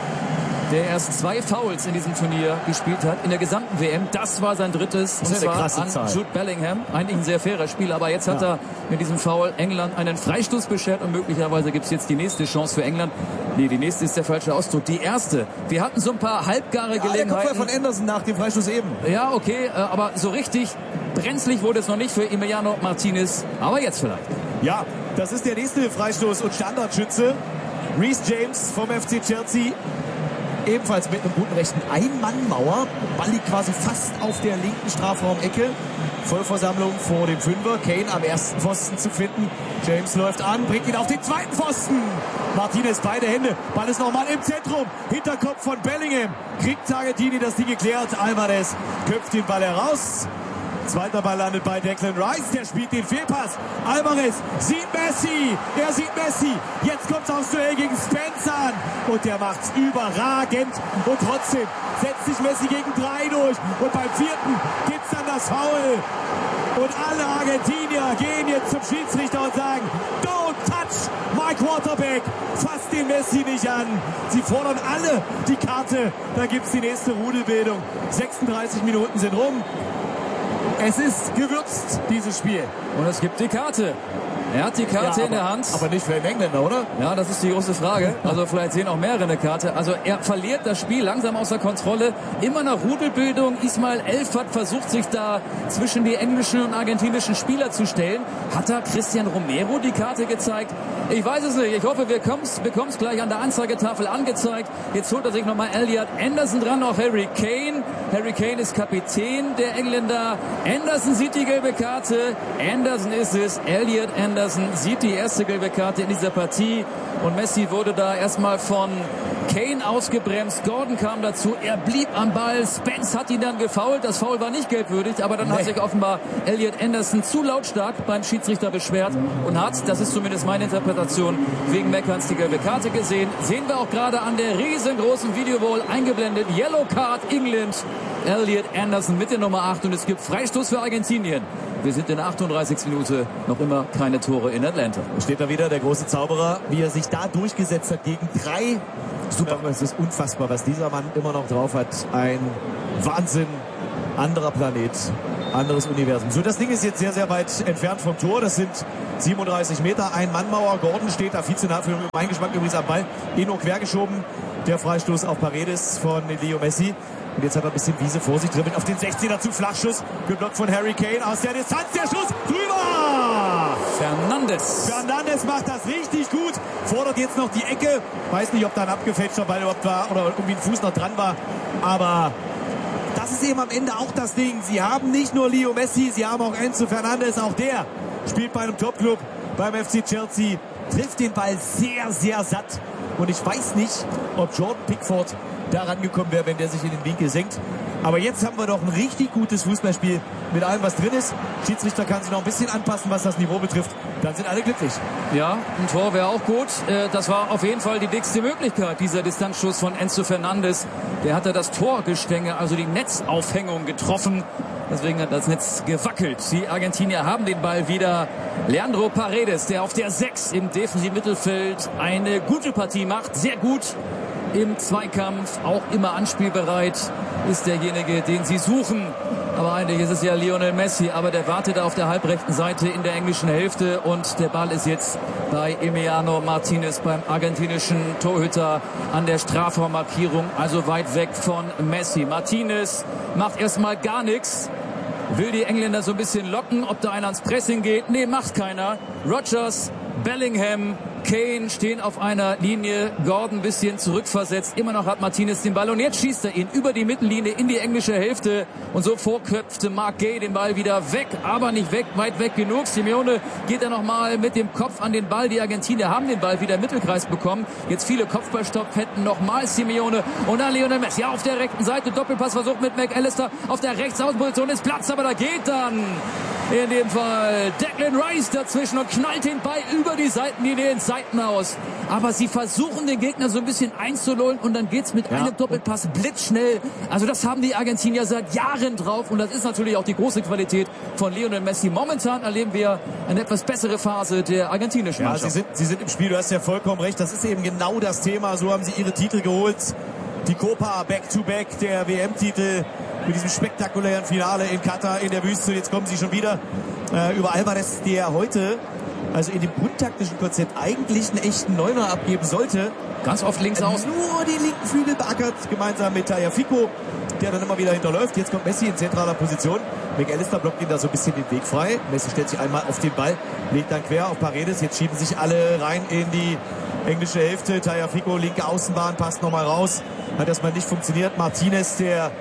der erst zwei Fouls in diesem Turnier gespielt hat, in der gesamten W M. Das war sein drittes, und zwar an Zahl. Jude Bellingham. Eigentlich ein sehr fairer Spiel, aber jetzt hat ja. er mit diesem Foul England einen Freistoß beschert und möglicherweise gibt es jetzt die nächste Chance für England. Nee, die nächste ist der falsche Ausdruck. Die erste. Wir hatten so ein paar halbgare ja, Gelegenheiten. Der Kopfball von Anderson nach dem Freistoß eben. Ja, okay, aber so richtig brenzlig wurde es noch nicht für Emiliano Martinez, aber jetzt vielleicht. Ja, das ist der nächste Freistoß und Standardschütze. Reece James vom F C Chelsea. Ebenfalls mit einem guten rechten Ein-Mann-Mauer. Ball liegt quasi fast auf der linken Strafraumecke. Vollversammlung vor dem Fünfer. Kane am ersten Pfosten zu finden. James läuft an, bringt ihn auf den zweiten Pfosten. Martinez beide Hände. Ball ist nochmal im Zentrum. Hinterkopf von Bellingham. Kriegt Argentini das Ding geklärt. Alvarez köpft den Ball heraus. Zweiter Ball landet bei Declan Rice, der spielt den Fehlpass. Alvarez sieht Messi, er sieht Messi. Jetzt kommt es aufs Duell gegen Spence an. Und der macht's überragend. Und trotzdem setzt sich Messi gegen drei durch. Und beim vierten gibt's dann das Foul. Und alle Argentinier gehen jetzt zum Schiedsrichter und sagen, don't touch my quarterback. Fasst den Messi nicht an. Sie fordern alle die Karte. Da gibt's die nächste Rudelbildung. sechsunddreißig Minuten sind rum. Es ist gewürzt, dieses Spiel. Und es gibt die Karte. Er hat die Karte ja, aber, in der Hand. Aber nicht für den Engländer, oder? Ja, das ist die große Frage. Also vielleicht sehen auch mehrere eine Karte. Also er verliert das Spiel langsam außer Kontrolle. Immer noch Rudelbildung. Ismail Elfat versucht sich da zwischen die englischen und argentinischen Spieler zu stellen. Hat da Cristian Romero die Karte gezeigt? Ich weiß es nicht. Ich hoffe, wir bekommen es gleich an der Anzeigetafel angezeigt. Jetzt holt er sich nochmal Elliot Anderson dran, auch Harry Kane. Harry Kane ist Kapitän der Engländer. Anderson sieht die gelbe Karte. Anderson ist es. Elliot Anderson Anderson sieht die erste gelbe Karte in dieser Partie und Messi wurde da erstmal von Kane ausgebremst. Gordon kam dazu, er blieb am Ball. Spence hat ihn dann gefoult. Das Foul war nicht gelbwürdig, aber dann nee. hat sich offenbar Elliot Anderson zu lautstark beim Schiedsrichter beschwert und hat, das ist zumindest meine Interpretation, wegen Meckerns die gelbe Karte gesehen. Sehen wir auch gerade an der riesengroßen Videowall eingeblendet. Yellow Card England. Elliot Anderson mit der Nummer acht und es gibt Freistoß für Argentinien. Wir sind in der achtunddreißigsten Minute, noch immer keine Tore in Atlanta. Steht da wieder der große Zauberer, wie er sich da durchgesetzt hat gegen drei. Super, es ist unfassbar, was dieser Mann immer noch drauf hat. Ein Wahnsinn, anderer Planet, anderes Universum. So, das Ding ist jetzt sehr, sehr weit entfernt vom Tor. Das sind siebenunddreißig Meter, Ein-Mann-Mauer. Gordon steht da, Vize für meinen Geschmack übrigens am Ball. Eno quergeschoben, der Freistoß auf Paredes von Leo Messi. Und jetzt hat er ein bisschen Wiese vor sich, dribbelt auf den sechzehner zu, Flachschuss, geblockt von Harry Kane, aus der Distanz, der Schuss, drüber! Fernandes. Fernandes macht das richtig gut, fordert jetzt noch die Ecke, weiß nicht, ob da ein abgefälschter Ball überhaupt war oder irgendwie ein Fuß noch dran war, aber das ist eben am Ende auch das Ding. Sie haben nicht nur Leo Messi, sie haben auch Enzo Fernandes, auch der spielt bei einem Topclub, beim F C Chelsea, trifft den Ball sehr, sehr satt. Und ich weiß nicht, ob Jordan Pickford da rangekommen wäre, wenn der sich in den Winkel senkt. Aber jetzt haben wir doch ein richtig gutes Fußballspiel mit allem, was drin ist. Schiedsrichter kann sich noch ein bisschen anpassen, was das Niveau betrifft. Dann sind alle glücklich. Ja, ein Tor wäre auch gut. Das war auf jeden Fall die dickste Möglichkeit, dieser Distanzschuss von Enzo Fernandes. Der hatte das Torgestänge, also die Netzaufhängung getroffen. Deswegen hat das Netz gewackelt. Die Argentinier haben den Ball wieder. Leandro Paredes, der auf der sechs im defensiven Mittelfeld eine gute Partie macht. Sehr gut im Zweikampf, auch immer anspielbereit, ist derjenige, den sie suchen. Aber eigentlich ist es ja Lionel Messi, aber der wartet auf der halbrechten Seite in der englischen Hälfte und der Ball ist jetzt bei Emiliano Martinez, beim argentinischen Torhüter an der Strafraummarkierung, also weit weg von Messi. Martinez macht erstmal gar nichts, will die Engländer so ein bisschen locken, ob da einer ans Pressing geht. Nee, macht keiner. Rodgers, Bellingham, Kane stehen auf einer Linie, Gordon ein bisschen zurückversetzt, immer noch hat Martinez den Ball und jetzt schießt er ihn über die Mittellinie in die englische Hälfte und so vorköpfte Mark Gay den Ball wieder weg, aber nicht weg, weit weg genug. Simeone geht er nochmal mit dem Kopf an den Ball, die Argentinier haben den Ball wieder im Mittelkreis bekommen, jetzt viele Kopfballstopp hätten nochmal Simeone und dann Lionel Messi auf der rechten Seite, Doppelpassversuch mit McAllister auf der Rechtsaußenposition, ist Platz, aber da geht dann in dem Fall Declan Rice dazwischen und knallt den Ball über die Seitenlinie ins Seitenhaus. Aber sie versuchen den Gegner so ein bisschen einzulullen und dann geht's mit ja. einem Doppelpass blitzschnell. Also das haben die Argentinier seit Jahren drauf und das ist natürlich auch die große Qualität von Lionel Messi. Momentan erleben wir eine etwas bessere Phase der argentinischen Mannschaft. Ja, sie sind, sie sind im Spiel, du hast ja vollkommen recht. Das ist eben genau das Thema. So haben sie ihre Titel geholt. Die Copa Back-to-Back, der W M-Titel mit diesem spektakulären Finale in Katar in der Wüste. Jetzt kommen sie schon wieder äh, über Alvarez, der heute, also in dem grundtaktischen Konzept, eigentlich einen echten Neuner abgeben sollte. Ganz oft links aus. Nur den linken Flügel beackert, gemeinsam mit Tagliafico, der dann immer wieder hinterläuft. Jetzt kommt Messi in zentraler Position. McAllister blockt ihm da so ein bisschen den Weg frei. Messi stellt sich einmal auf den Ball, legt dann quer auf Paredes. Jetzt schieben sich alle rein in die englische Hälfte. Tagliafico, linke Außenbahn, passt nochmal raus. Hat erstmal nicht funktioniert. Martinez, der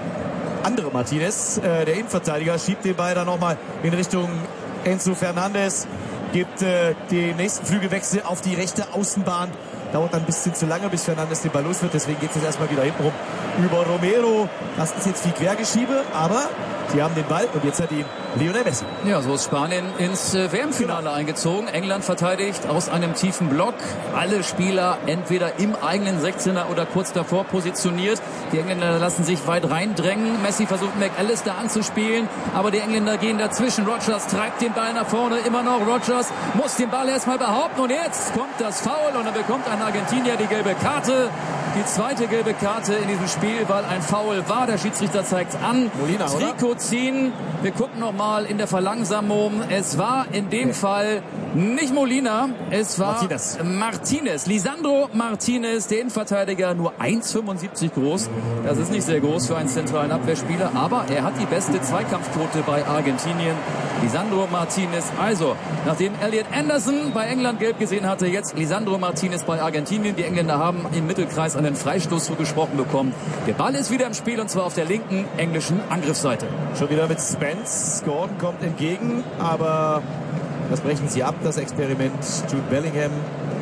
andere Martinez, äh, der Innenverteidiger, schiebt den Ball dann nochmal in Richtung Enzo Fernandes. Gibt äh, den nächsten Flügelwechsel auf die rechte Außenbahn. Dauert dann ein bisschen zu lange, bis Fernandes den Ball los wird. Deswegen geht es jetzt erstmal wieder hinten rum über Romero. Das ist jetzt viel Quergeschiebe, aber sie haben den Ball und jetzt hat ihn Lionel Messi. Ja, so ist Spanien ins äh, W M-Finale genau. eingezogen. England verteidigt aus einem tiefen Block. Alle Spieler entweder im eigenen sechzehner oder kurz davor positioniert. Die Engländer lassen sich weit reindrängen. Messi versucht McAllister anzuspielen, aber die Engländer gehen dazwischen. Rodgers treibt den Ball nach vorne, immer noch. Rodgers muss den Ball erstmal behaupten und jetzt kommt das Foul und dann bekommt ein Argentinier die gelbe Karte. Die zweite gelbe Karte in diesem Spiel, weil ein Foul war. Der Schiedsrichter zeigt es an. Molina, Trikot ziehen. Wir gucken noch mal in der Verlangsamung. Es war in dem okay. Fall nicht Molina, es war Martinez. Martinez. Lisandro Martinez, der Innenverteidiger, nur eins Komma fünfundsiebzig groß. Das ist nicht sehr groß für einen zentralen Abwehrspieler, aber er hat die beste Zweikampfquote bei Argentinien. Lisandro Martinez. Also, nachdem Elliot Anderson bei England gelb gesehen hatte, jetzt Lisandro Martinez bei Argentinien. Die Engländer haben im Mittelkreis einen Freistoß zugesprochen bekommen. Der Ball ist wieder im Spiel und zwar auf der linken englischen Angriffsseite. Schon wieder mit Spence. Gordon kommt entgegen, aber Das brechen sie ab, das Experiment. Jude Bellingham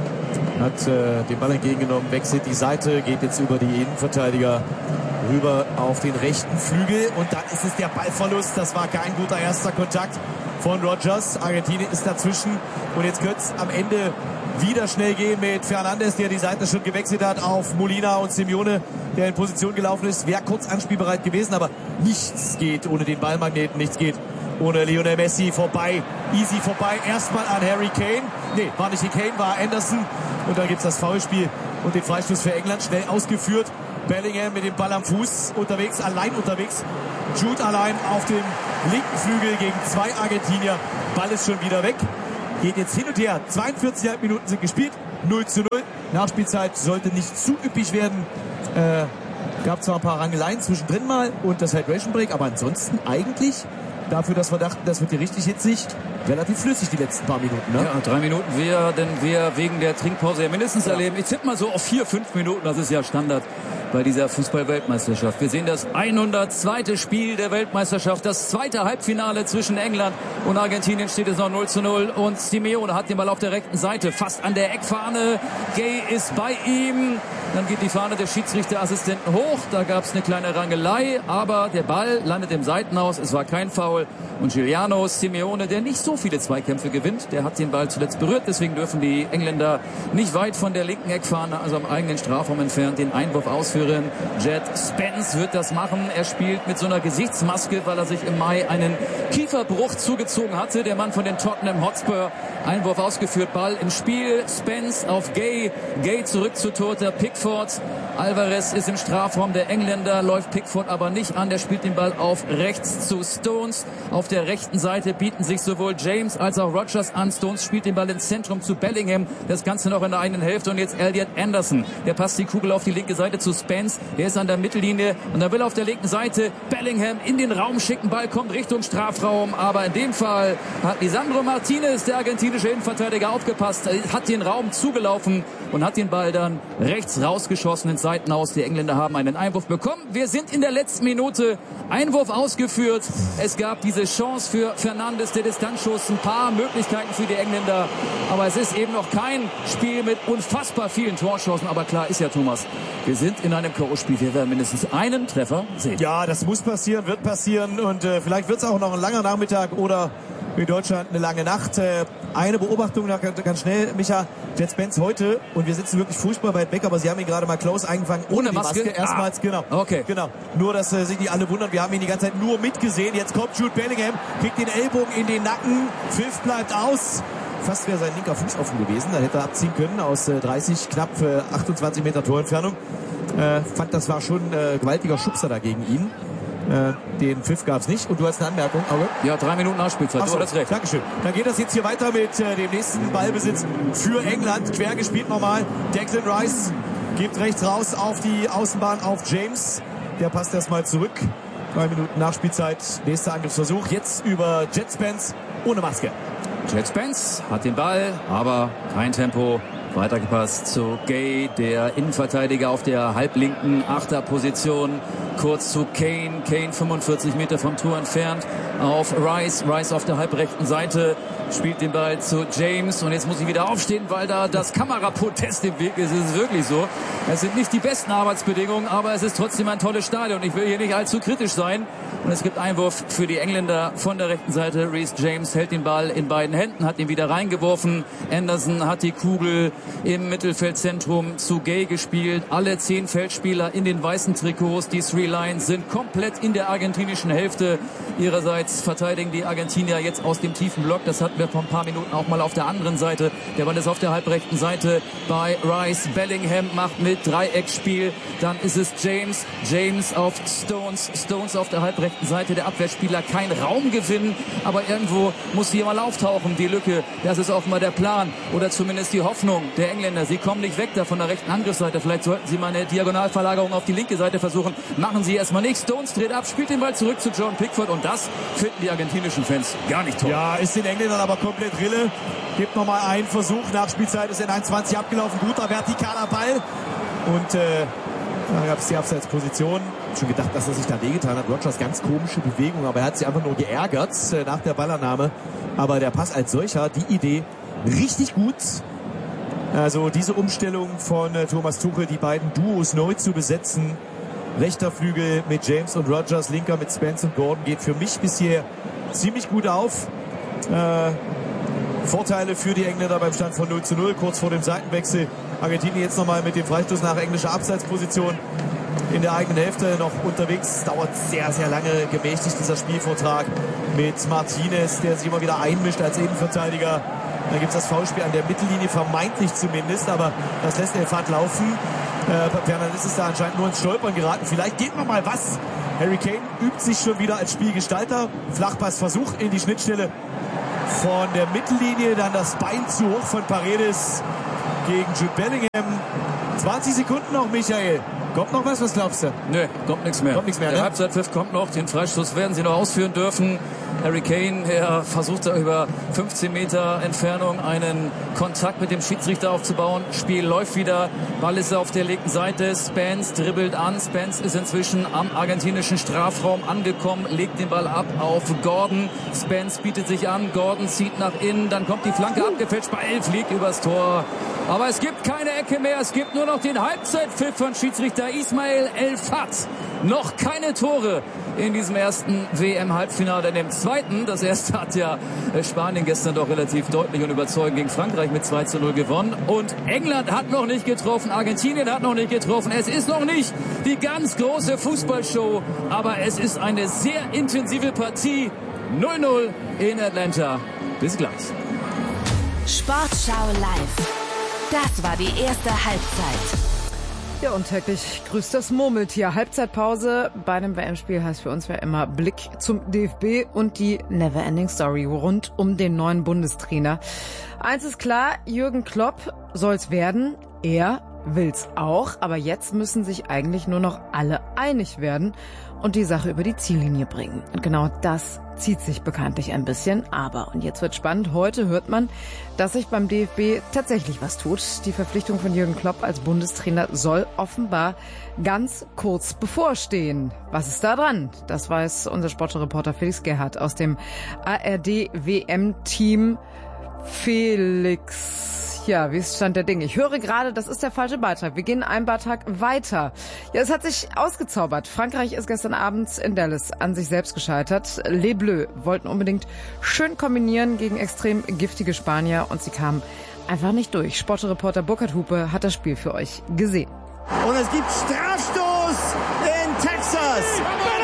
hat äh, den Ball entgegengenommen, wechselt die Seite, geht jetzt über die Innenverteidiger rüber auf den rechten Flügel und dann ist es der Ballverlust. Das war kein guter erster Kontakt von Rodgers. Argentinien ist dazwischen und jetzt könnte es am Ende wieder schnell gehen mit Fernandes, der die Seite schon gewechselt hat auf Molina und Simeone, der in Position gelaufen ist. Wäre kurz anspielbereit gewesen, aber nichts geht ohne den Ballmagneten, nichts geht ohne Lionel Messi. Vorbei, easy vorbei. Erstmal an Harry Kane. Nee, war nicht Kane, war Anderson. Und dann gibt es das Foulspiel und den Freistoß für England. Schnell ausgeführt. Bellingham mit dem Ball am Fuß unterwegs, allein unterwegs. Jude allein auf dem linken Flügel gegen zwei Argentinier. Ball ist schon wieder weg. Geht jetzt hin und her. zweiundvierzig Komma fünf Minuten sind gespielt. null zu null. Nachspielzeit sollte nicht zu üppig werden. Äh, gab zwar ein paar Rangeleien zwischendrin mal und das Hydration Break, aber ansonsten eigentlich dafür, dass wir dachten, das wird hier richtig hitzig, relativ flüssig die letzten paar Minuten. Ne? Ja, drei Minuten werden wir wegen der Trinkpause ja mindestens ja. erleben. Ich tippe mal so auf vier, fünf Minuten. Das ist ja Standard bei dieser Fußball-Weltmeisterschaft. Wir sehen das hundertzweite Spiel der Weltmeisterschaft. Das zweite Halbfinale zwischen England und Argentinien, steht es noch null zu null. Und Simeone hat den Ball auf der rechten Seite, fast an der Eckfahne. Gay ist bei ihm. Dann geht die Fahne des Schiedsrichterassistenten hoch. Da gab es eine kleine Rangelei. Aber der Ball landet im Seitenhaus. Es war kein Foul. Und Giuliano Simeone, der nicht so viele Zweikämpfe gewinnt, der hat den Ball zuletzt berührt. Deswegen dürfen die Engländer nicht weit von der linken Eckfahne, also am eigenen Strafraum entfernt, den Einwurf ausführen. Jed Spence wird das machen. Er spielt mit so einer Gesichtsmaske, weil er sich im Mai einen Kieferbruch zugezogen hatte. Der Mann von den Tottenham Hotspur. Einwurf ausgeführt, Ball im Spiel. Spence auf Gay. Gay zurück zu Toter Pickford. Alvarez ist im Strafraum der Engländer, läuft Pickford aber nicht an. Der spielt den Ball auf rechts zu Stones. Auf der rechten Seite bieten sich sowohl James als auch Rodgers an. Stones spielt den Ball ins Zentrum zu Bellingham. Das Ganze noch in der eigenen Hälfte. Und jetzt Elliot Anderson. Der passt die Kugel auf die linke Seite zu Spence. Der ist an der Mittellinie und er will auf der linken Seite Bellingham in den Raum schicken. Ball kommt Richtung Strafraum. Aber in dem Fall hat Lisandro Martinez, der argentinische Innenverteidiger, aufgepasst. Hat den Raum zugelaufen und hat den Ball dann rechts rausgeschossen ins Seitenhaus. Die Engländer haben einen Einwurf bekommen. Wir sind in der letzten Minute. Einwurf ausgeführt. Es gab diese Chance für Fernandes, der Distanzschuss. Ein paar Möglichkeiten für die Engländer. Aber es ist eben noch kein Spiel mit unfassbar vielen Torchancen. Aber klar ist ja, Thomas, wir sind in einem K O-Spiel. Wir werden mindestens einen Treffer sehen. Ja, das muss passieren, wird passieren. Und äh, vielleicht wird es auch noch ein langer Nachmittag oder in Deutschland eine lange Nacht. Äh, eine Beobachtung ganz schnell, Micha. Jed Spence heute, und wir sitzen wirklich furchtbar weit weg, aber Sie haben ihn gerade mal close eingefangen, ohne, ohne die Maske. Maske. Erstmals, ah. genau. Okay. Genau. Nur, dass äh, sich die alle wundern, wir haben ihn die ganze Zeit nur mitgesehen. Jetzt kommt Jude Bellingham, kriegt den Ellbogen in den Nacken, Pfiff bleibt aus. Fast wäre sein linker Fuß offen gewesen, da hätte er abziehen können aus äh, dreißig, knapp äh, achtundzwanzig Meter Torentfernung. Äh, fand, das war schon äh, gewaltiger Schubser da gegen ihn. Äh, den Pfiff gab es nicht. Und du hast eine Anmerkung, Auge? Ja, drei Minuten Nachspielzeit. So, du hast recht. Dankeschön. Dann geht das jetzt hier weiter mit äh, dem nächsten Ballbesitz für England. Quer gespielt nochmal. Declan Rice gibt rechts raus auf die Außenbahn auf James. Der passt erstmal zurück. Drei Minuten Nachspielzeit. Nächster Angriffsversuch. Jetzt über Jed Spence ohne Maske. Jed Spence hat den Ball, aber kein Tempo. Weitergepasst zu Gay, der Innenverteidiger auf der halblinken Achterposition. Kurz zu Kane. Kane fünfundvierzig Meter vom Tor entfernt auf Rice. Rice auf der halbrechten Seite spielt den Ball zu James. Und jetzt muss ich wieder aufstehen, weil da das Kameraprotest im Weg ist. Es ist wirklich so. Es sind nicht die besten Arbeitsbedingungen, aber es ist trotzdem ein tolles Stadion. Ich will hier nicht allzu kritisch sein. Und es gibt Einwurf für die Engländer von der rechten Seite. Reece James hält den Ball in beiden Händen, hat ihn wieder reingeworfen. Anderson hat die Kugel im Mittelfeldzentrum zu Gay gespielt. Alle zehn Feldspieler in den weißen Trikots. Die Three Lions sind komplett in der argentinischen Hälfte. Ihrerseits verteidigen die Argentinier jetzt aus dem tiefen Block. Das hatten wir vor ein paar Minuten auch mal auf der anderen Seite. Der Ball ist auf der halbrechten Seite bei Rice. Bellingham macht mit Dreiecksspiel. Dann ist es James. James auf Stones. Stones auf der halbrechten Seite. Der Abwehrspieler kein Raumgewinn. Aber irgendwo muss hier mal auftauchen. Die Lücke, das ist auch mal der Plan. Oder zumindest die Hoffnung der Engländer. Sie kommen nicht weg da von der rechten Angriffsseite. Vielleicht sollten sie mal eine Diagonalverlagerung auf die linke Seite versuchen. Machen sie erstmal nicht. Stones dreht ab, spielt den Ball zurück zu John Pickford. Und das finden die argentinischen Fans gar nicht toll. Ja, ist den Engländern aber komplett Rille. Gibt nochmal einen Versuch. Nachspielzeit ist in eins zwanzig abgelaufen. Guter vertikaler Ball. Und äh, Da gab es die Abseitsposition. Ich habe schon gedacht, dass er sich da wehgetan hat. Rodgers ganz komische Bewegung, aber er hat sich einfach nur geärgert äh, nach der Ballannahme. Aber der Pass als solcher, die Idee, richtig gut. Also diese Umstellung von äh, Thomas Tuchel, die beiden Duos neu zu besetzen. Rechter Flügel mit James und Rodgers, linker mit Spence und Gordon, geht für mich bisher ziemlich gut auf. Äh, Vorteile für die Engländer beim Stand von null zu null, kurz vor dem Seitenwechsel. Argentinien jetzt nochmal mit dem Freistoß nach englischer Abseitsposition in der eigenen Hälfte noch unterwegs. Dauert sehr, sehr lange gemächtigt dieser Spielvortrag mit Martinez, der sich immer wieder einmischt als Innenverteidiger. Dann gibt es das Foulspiel an der Mittellinie, vermeintlich zumindest, aber das lässt El Fat laufen. Äh, Fernandes ist da anscheinend nur ins Stolpern geraten. Vielleicht geht noch mal was. Harry Kane übt sich schon wieder als Spielgestalter. Flachpassversuch in die Schnittstelle von der Mittellinie. Dann das Bein zu hoch von Paredes gegen Jude Bellingham. zwanzig Sekunden noch, Michael. Kommt noch was? Was glaubst du? Nö, kommt nichts mehr. Kommt nichts mehr, Der ne? Halbzeitpfiff kommt noch. Den Freistoß werden sie noch ausführen dürfen. Harry Kane, er versucht da über fünfzehn Meter Entfernung einen Kontakt mit dem Schiedsrichter aufzubauen. Spiel läuft wieder. Ball ist auf der linken Seite. Spence dribbelt an. Spence ist inzwischen am argentinischen Strafraum angekommen, legt den Ball ab auf Gordon. Spence bietet sich an. Gordon zieht nach innen. Dann kommt die Flanke abgefälscht. Ball fliegt übers Tor. Aber es gibt keine Ecke mehr. Es gibt nur noch den Halbzeitpfiff von Schiedsrichter Ismael El Fat. Noch keine Tore in diesem ersten W M-Halbfinale. In dem zweiten, das erste hat ja Spanien gestern doch relativ deutlich und überzeugend gegen Frankreich mit zwei zu null gewonnen. Und England hat noch nicht getroffen, Argentinien hat noch nicht getroffen. Es ist noch nicht die ganz große Fußballshow, aber es ist eine sehr intensive Partie. null null in Atlanta. Bis gleich. Sportschau live. Das war die erste Halbzeit. Ja, und täglich grüßt das Murmeltier. Halbzeitpause bei einem W M-Spiel heißt für uns ja immer Blick zum D F B und die Neverending Story rund um den neuen Bundestrainer. Eins ist klar, Jürgen Klopp soll's werden. Er will's auch, aber jetzt müssen sich eigentlich nur noch alle einig werden und die Sache über die Ziellinie bringen. Und genau das zieht sich bekanntlich ein bisschen. Aber, und jetzt wird spannend, heute hört man, dass sich beim D F B tatsächlich was tut. Die Verpflichtung von Jürgen Klopp als Bundestrainer soll offenbar ganz kurz bevorstehen. Was ist da dran? Das weiß unser Sportreporter Felix Gerhardt aus dem A R D-W M-Team. Felix, ja, wie ist Stand der Dinge? Ich höre gerade, das ist der falsche Beitrag. Wir gehen einen Beitrag weiter. Ja, es hat sich ausgezaubert. Frankreich ist gestern Abend in Dallas an sich selbst gescheitert. Les Bleus wollten unbedingt schön kombinieren gegen extrem giftige Spanier und sie kamen einfach nicht durch. Sportreporter Burkhard Hupe hat das Spiel für euch gesehen. Und es gibt Strafstoß in Texas.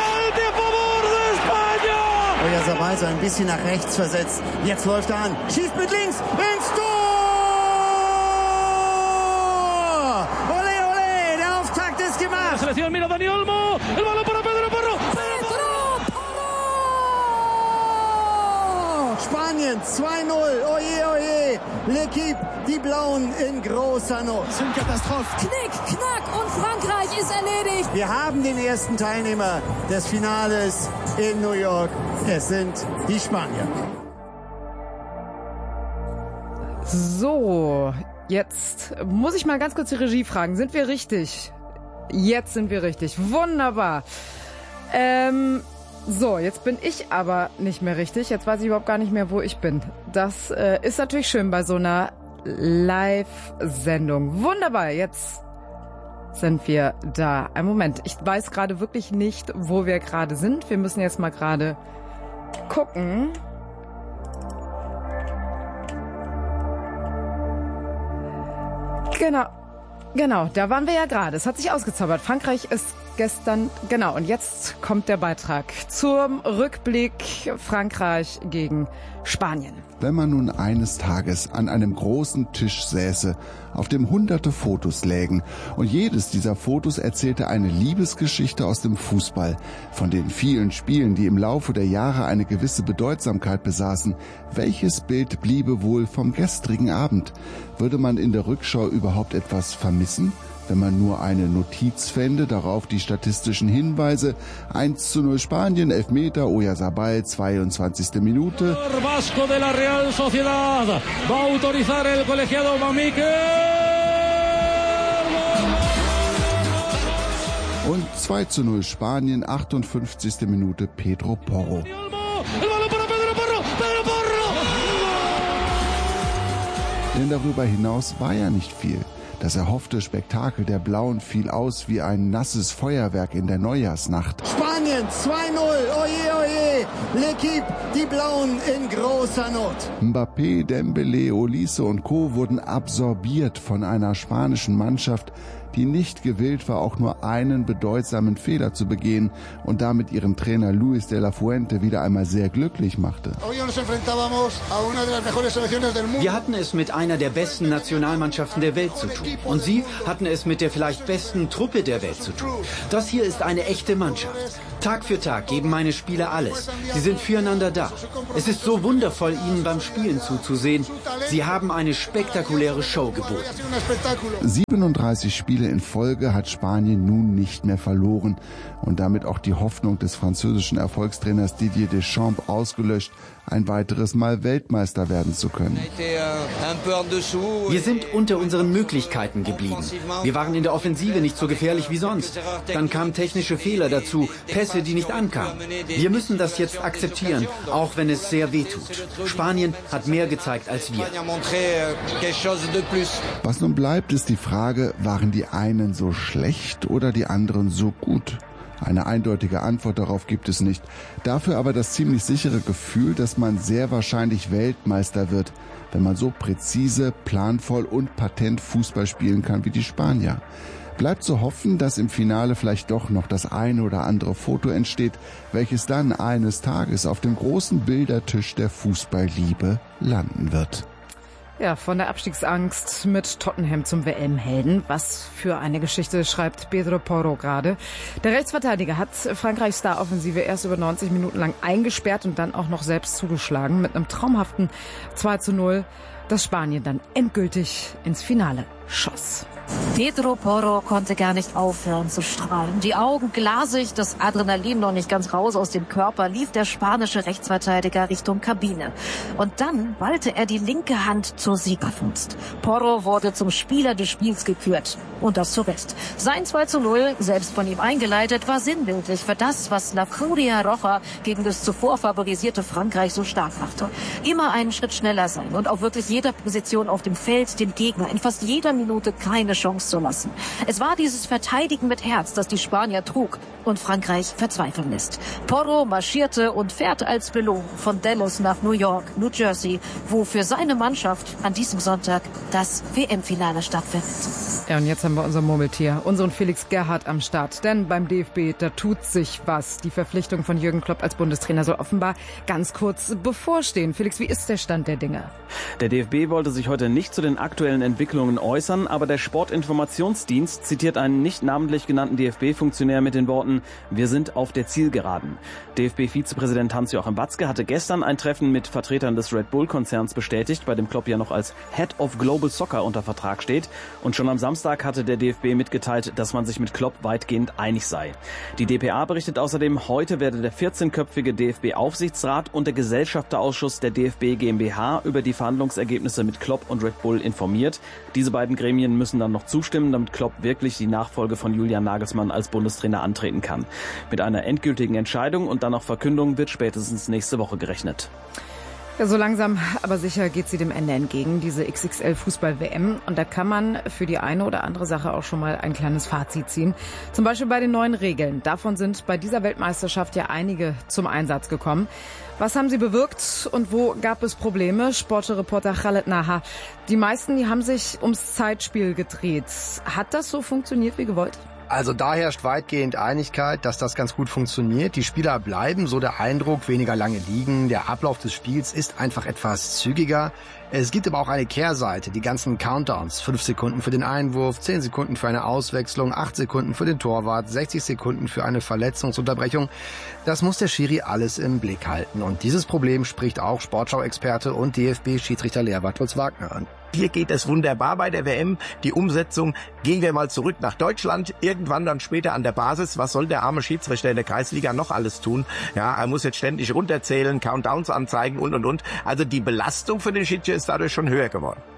Oyarzabal so ein bisschen nach rechts versetzt. Jetzt läuft er an. Schießt mit links ins Tor. Ole, ole, der Auftakt ist gemacht. Selección, mira Dani Olmo. El balón para Pedro Porro. Pedro Porro! Spanien zwei null. Oje, oje. L'Equipe, die Blauen in großer Not. Das sind Katastrophen. Knick, knack und Frankreich ist erledigt. Wir haben den ersten Teilnehmer des Finales in New York. Es sind die Spanier. So, jetzt muss ich mal ganz kurz die Regie fragen. Sind wir richtig? Jetzt sind wir richtig. Wunderbar. Ähm, so, jetzt bin ich aber nicht mehr richtig. Jetzt weiß ich überhaupt gar nicht mehr, wo ich bin. Das äh, ist natürlich schön bei so einer Live-Sendung. Wunderbar, jetzt sind wir da. Ein Moment, ich weiß gerade wirklich nicht, wo wir gerade sind. Wir müssen jetzt mal gerade gucken. Genau, genau, da waren wir ja gerade. Es hat sich ausgezaubert. Frankreich ist gestern, genau, und jetzt kommt der Beitrag zum Rückblick Frankreich gegen Spanien. Wenn man nun eines Tages an einem großen Tisch säße, auf dem hunderte Fotos lägen und jedes dieser Fotos erzählte eine Liebesgeschichte aus dem Fußball, von den vielen Spielen, die im Laufe der Jahre eine gewisse Bedeutsamkeit besaßen, welches Bild bliebe wohl vom gestrigen Abend? Würde man in der Rückschau überhaupt etwas vermissen? Wenn man nur eine Notiz fände, darauf die statistischen Hinweise: eins zu null Spanien, Elfmeter, Oyarzabal, zweiundzwanzigste Minute. Vasco de la Real Sociedad va a autorizar el colegiado Mamique. zwei zu null Spanien, achtundfünfzigste Minute Pedro Porro. Denn darüber hinaus war ja nicht viel. Das erhoffte Spektakel der Blauen fiel aus wie ein nasses Feuerwerk in der Neujahrsnacht. Spanien zwei null, oje, oje, L'Équipe, die Blauen in großer Not. Mbappé, Dembélé, Olise und Co. wurden absorbiert von einer spanischen Mannschaft, die nicht gewillt war, auch nur einen bedeutsamen Fehler zu begehen und damit ihren Trainer Luis de la Fuente wieder einmal sehr glücklich machte. Wir hatten es mit einer der besten Nationalmannschaften der Welt zu tun. Und sie hatten es mit der vielleicht besten Truppe der Welt zu tun. Das hier ist eine echte Mannschaft. Tag für Tag geben meine Spieler alles. Sie sind füreinander da. Es ist so wundervoll, ihnen beim Spielen zuzusehen. Sie haben eine spektakuläre Show geboten. siebenunddreißig Spiele in Folge hat Spanien nun nicht mehr verloren und damit auch die Hoffnung des französischen Erfolgstrainers Didier Deschamps ausgelöscht, ein weiteres Mal Weltmeister werden zu können. Wir sind unter unseren Möglichkeiten geblieben. Wir waren in der Offensive nicht so gefährlich wie sonst. Dann kamen technische Fehler dazu, Pässe, die nicht ankamen. Wir müssen das jetzt akzeptieren, auch wenn es sehr weh tut. Spanien hat mehr gezeigt als wir. Was nun bleibt, ist die Frage, waren die einen so schlecht oder die anderen so gut? Eine eindeutige Antwort darauf gibt es nicht. Dafür aber das ziemlich sichere Gefühl, dass man sehr wahrscheinlich Weltmeister wird, wenn man so präzise, planvoll und patent Fußball spielen kann wie die Spanier. Bleibt zu hoffen, dass im Finale vielleicht doch noch das eine oder andere Foto entsteht, welches dann eines Tages auf dem großen Bildertisch der Fußballliebe landen wird. Ja, von der Abstiegsangst mit Tottenham zum W M-Helden. Was für eine Geschichte, schreibt Pedro Porro gerade. Der Rechtsverteidiger hat Frankreichs Star-Offensive erst über neunzig Minuten lang eingesperrt und dann auch noch selbst zugeschlagen mit einem traumhaften zwei zu null, das Spanien dann endgültig ins Finale schoss. Pedro Porro konnte gar nicht aufhören zu strahlen. Die Augen glasig, das Adrenalin noch nicht ganz raus aus dem Körper, lief der spanische Rechtsverteidiger Richtung Kabine. Und dann ballte er die linke Hand zur Siegerfaust. Porro wurde zum Spieler des Spiels gekürt. Und das zu Recht. Sein zwei zu null, selbst von ihm eingeleitet, war sinnbildlich für das, was La Furia Roja gegen das zuvor favorisierte Frankreich so stark machte. Immer einen Schritt schneller sein und auf wirklich jeder Position auf dem Feld dem Gegner in fast jeder Minute keine Chance zu lassen. Es war dieses Verteidigen mit Herz, das die Spanier trug und Frankreich verzweifeln lässt. Porro marschierte und fährt als Belohnung von Dallas nach New York, New Jersey, wo für seine Mannschaft an diesem Sonntag das W M-Finale stattfindet. Ja, und jetzt haben wir unser Murmeltier, unseren Felix Gerhardt am Start. Denn beim D F B, da tut sich was. Die Verpflichtung von Jürgen Klopp als Bundestrainer soll offenbar ganz kurz bevorstehen. Felix, wie ist der Stand der Dinge? Der D F B wollte sich heute nicht zu den aktuellen Entwicklungen äußern, aber der Sportinformationsdienst zitiert einen nicht namentlich genannten D F B-Funktionär mit den Worten: Wir sind auf der Zielgeraden. D F B-Vizepräsident Hans-Joachim Watzke hatte gestern ein Treffen mit Vertretern des Red Bull-Konzerns bestätigt, bei dem Klopp ja noch als Head of Global Soccer unter Vertrag steht. Und schon am Samstag hatte der D F B mitgeteilt, dass man sich mit Klopp weitgehend einig sei. Die d p a berichtet außerdem, heute werde der vierzehnköpfige D F B-Aufsichtsrat und der Gesellschafterausschuss der D F B GmbH über die Verhandlungsergebnisse mit Klopp und Red Bull informiert. Diese beiden Gremien müssen dann noch zustimmen, damit Klopp wirklich die Nachfolge von Julian Nagelsmann als Bundestrainer antreten kann. Mit einer endgültigen Entscheidung und dann auch Verkündung wird spätestens nächste Woche gerechnet. Ja, so langsam, aber sicher geht sie dem Ende entgegen, diese X X L-Fußball-W M. Und da kann man für die eine oder andere Sache auch schon mal ein kleines Fazit ziehen. Zum Beispiel bei den neuen Regeln. Davon sind bei dieser Weltmeisterschaft ja einige zum Einsatz gekommen. Was haben sie bewirkt und wo gab es Probleme? Sportreporter Khaled Naha. Die meisten, die haben sich ums Zeitspiel gedreht. Hat das so funktioniert wie gewollt? Also da herrscht weitgehend Einigkeit, dass das ganz gut funktioniert. Die Spieler bleiben, so der Eindruck, weniger lange liegen. Der Ablauf des Spiels ist einfach etwas zügiger. Es gibt aber auch eine Kehrseite, die ganzen Countdowns. Fünf Sekunden für den Einwurf, zehn Sekunden für eine Auswechslung, acht Sekunden für den Torwart, sechzig Sekunden für eine Verletzungsunterbrechung. Das muss der Schiri alles im Blick halten. Und dieses Problem spricht auch Sportschau-Experte und D F B-Schiedsrichter Lea Bartels-Wagner an. Hier geht es wunderbar bei der W M. Die Umsetzung, gehen wir mal zurück nach Deutschland, irgendwann dann später an der Basis. Was soll der arme Schiedsrichter in der Kreisliga noch alles tun? Ja, er muss jetzt ständig runterzählen, Countdowns anzeigen und, und, und. Also die Belastung für den Schiedsrichter ist dadurch schon höher geworden.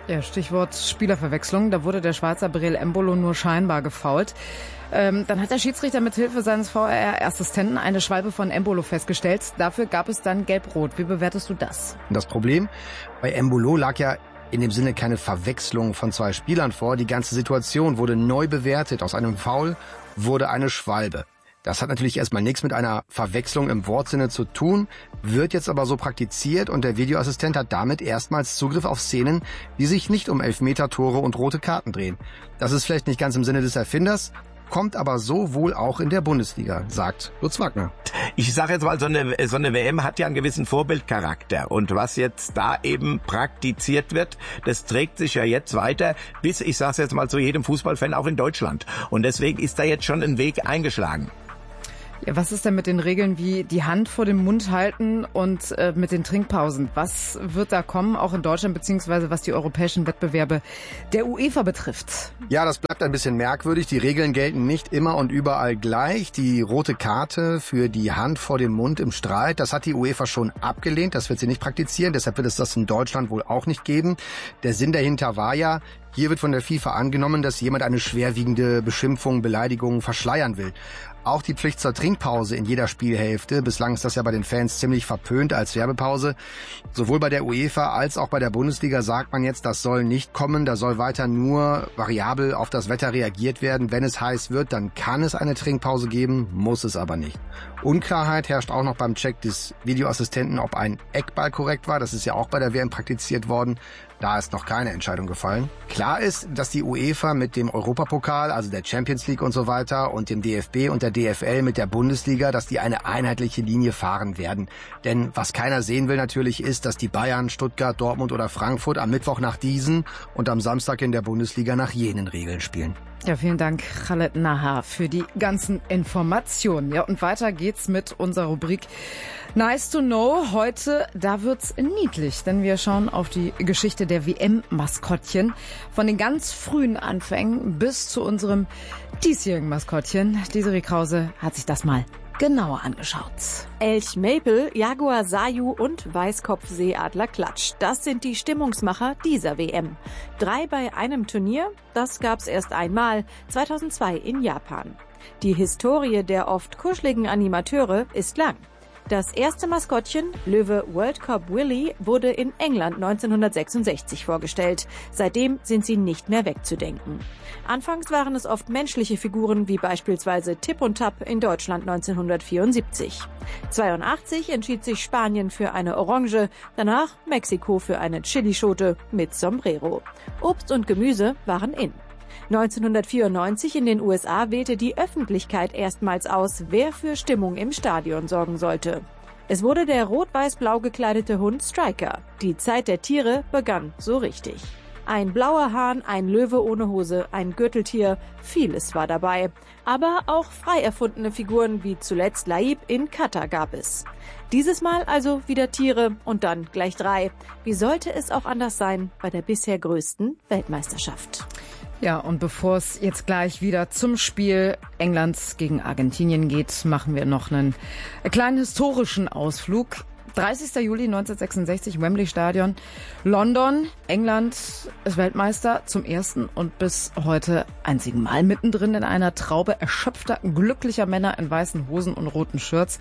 Ja, Stichwort Spielerverwechslung. Da wurde der Schweizer Breel Embolo nur scheinbar gefoult. Ähm, dann hat der Schiedsrichter mit Hilfe seines V A R-Assistenten eine Schwalbe von Embolo festgestellt. Dafür gab es dann Gelb-Rot. Wie bewertest du das? Das Problem bei Embolo lag ja in dem Sinne keine Verwechslung von zwei Spielern vor. Die ganze Situation wurde neu bewertet. Aus einem Foul wurde eine Schwalbe. Das hat natürlich erstmal nichts mit einer Verwechslung im Wortsinne zu tun, wird jetzt aber so praktiziert und der Videoassistent hat damit erstmals Zugriff auf Szenen, die sich nicht um Elfmeter, Tore und rote Karten drehen. Das ist vielleicht nicht ganz im Sinne des Erfinders, kommt aber so wohl auch in der Bundesliga, sagt Lutz Wagner. Ich sage jetzt mal, so eine, so eine W M hat ja einen gewissen Vorbildcharakter. Und was jetzt da eben praktiziert wird, das trägt sich ja jetzt weiter bis, ich sage es jetzt mal, zu jedem Fußballfan auch in Deutschland. Und deswegen ist da jetzt schon ein Weg eingeschlagen. Ja, was ist denn mit den Regeln wie die Hand vor dem Mund halten und äh, mit den Trinkpausen? Was wird da kommen, auch in Deutschland, beziehungsweise was die europäischen Wettbewerbe der UEFA betrifft? Ja, das bleibt ein bisschen merkwürdig. Die Regeln gelten nicht immer und überall gleich. Die rote Karte für die Hand vor dem Mund im Streit, das hat die UEFA schon abgelehnt. Das wird sie nicht praktizieren. Deshalb wird es das in Deutschland wohl auch nicht geben. Der Sinn dahinter war ja, hier wird von der FIFA angenommen, dass jemand eine schwerwiegende Beschimpfung, Beleidigung verschleiern will. Auch die Pflicht zur Trinkpause in jeder Spielhälfte. Bislang ist das ja bei den Fans ziemlich verpönt als Werbepause. Sowohl bei der UEFA als auch bei der Bundesliga sagt man jetzt, das soll nicht kommen. Da soll weiter nur variabel auf das Wetter reagiert werden. Wenn es heiß wird, dann kann es eine Trinkpause geben, muss es aber nicht. Unklarheit herrscht auch noch beim Check des Videoassistenten, ob ein Eckball korrekt war. Das ist ja auch bei der W M praktiziert worden. Da ist noch keine Entscheidung gefallen. Klar ist, dass die UEFA mit dem Europapokal, also der Champions League und so weiter, und dem D F B und der D F L mit der Bundesliga, dass die eine einheitliche Linie fahren werden. Denn was keiner sehen will natürlich ist, dass die Bayern, Stuttgart, Dortmund oder Frankfurt am Mittwoch nach diesen und am Samstag in der Bundesliga nach jenen Regeln spielen. Ja, vielen Dank, Khaled Nahar, für die ganzen Informationen. Ja, und weiter geht's mit unserer Rubrik Nice to Know. Heute, da wird's niedlich, denn wir schauen auf die Geschichte der W M-Maskottchen. Von den ganz frühen Anfängen bis zu unserem diesjährigen Maskottchen. Desiree Krause hat sich das mal genauer angeschaut. Elch Maple, Jaguar Sayu und Weißkopfseeadler Klatsch. Das sind die Stimmungsmacher dieser W M. Drei bei einem Turnier, das gab's erst einmal, zweitausendzwei in Japan. Die Historie der oft kuscheligen Animateure ist lang. Das erste Maskottchen, Löwe World Cup Willy, wurde in England neunzehnhundertsechsundsechzig vorgestellt. Seitdem sind sie nicht mehr wegzudenken. Anfangs waren es oft menschliche Figuren wie beispielsweise Tipp und Tapp in Deutschland neunzehnhundertvierundsiebzig. zweiundachtzig entschied sich Spanien für eine Orange, danach Mexiko für eine Chilischote mit Sombrero. Obst und Gemüse waren in. neunzehnhundertvierundneunzig in den U S A wählte die Öffentlichkeit erstmals aus, wer für Stimmung im Stadion sorgen sollte. Es wurde der rot-weiß-blau gekleidete Hund Striker. Die Zeit der Tiere begann so richtig. Ein blauer Hahn, ein Löwe ohne Hose, ein Gürteltier, vieles war dabei. Aber auch frei erfundene Figuren wie zuletzt Laib in Katar gab es. Dieses Mal also wieder Tiere und dann gleich drei. Wie sollte es auch anders sein bei der bisher größten Weltmeisterschaft? Ja, und bevor es jetzt gleich wieder zum Spiel Englands gegen Argentinien geht, machen wir noch einen kleinen historischen Ausflug. dreißigster Juli neunzehnhundertsechsundsechzig, Wembley Stadion, London, England ist Weltmeister zum ersten und bis heute einzigen Mal. Mittendrin in einer Traube erschöpfter, glücklicher Männer in weißen Hosen und roten Shirts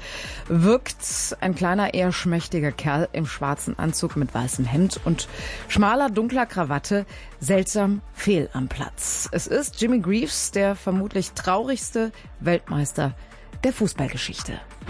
wirkt ein kleiner, eher schmächtiger Kerl im schwarzen Anzug mit weißem Hemd und schmaler, dunkler Krawatte, seltsam fehl am Platz. Es ist Jimmy Greaves, der vermutlich traurigste Weltmeister der Fußballgeschichte.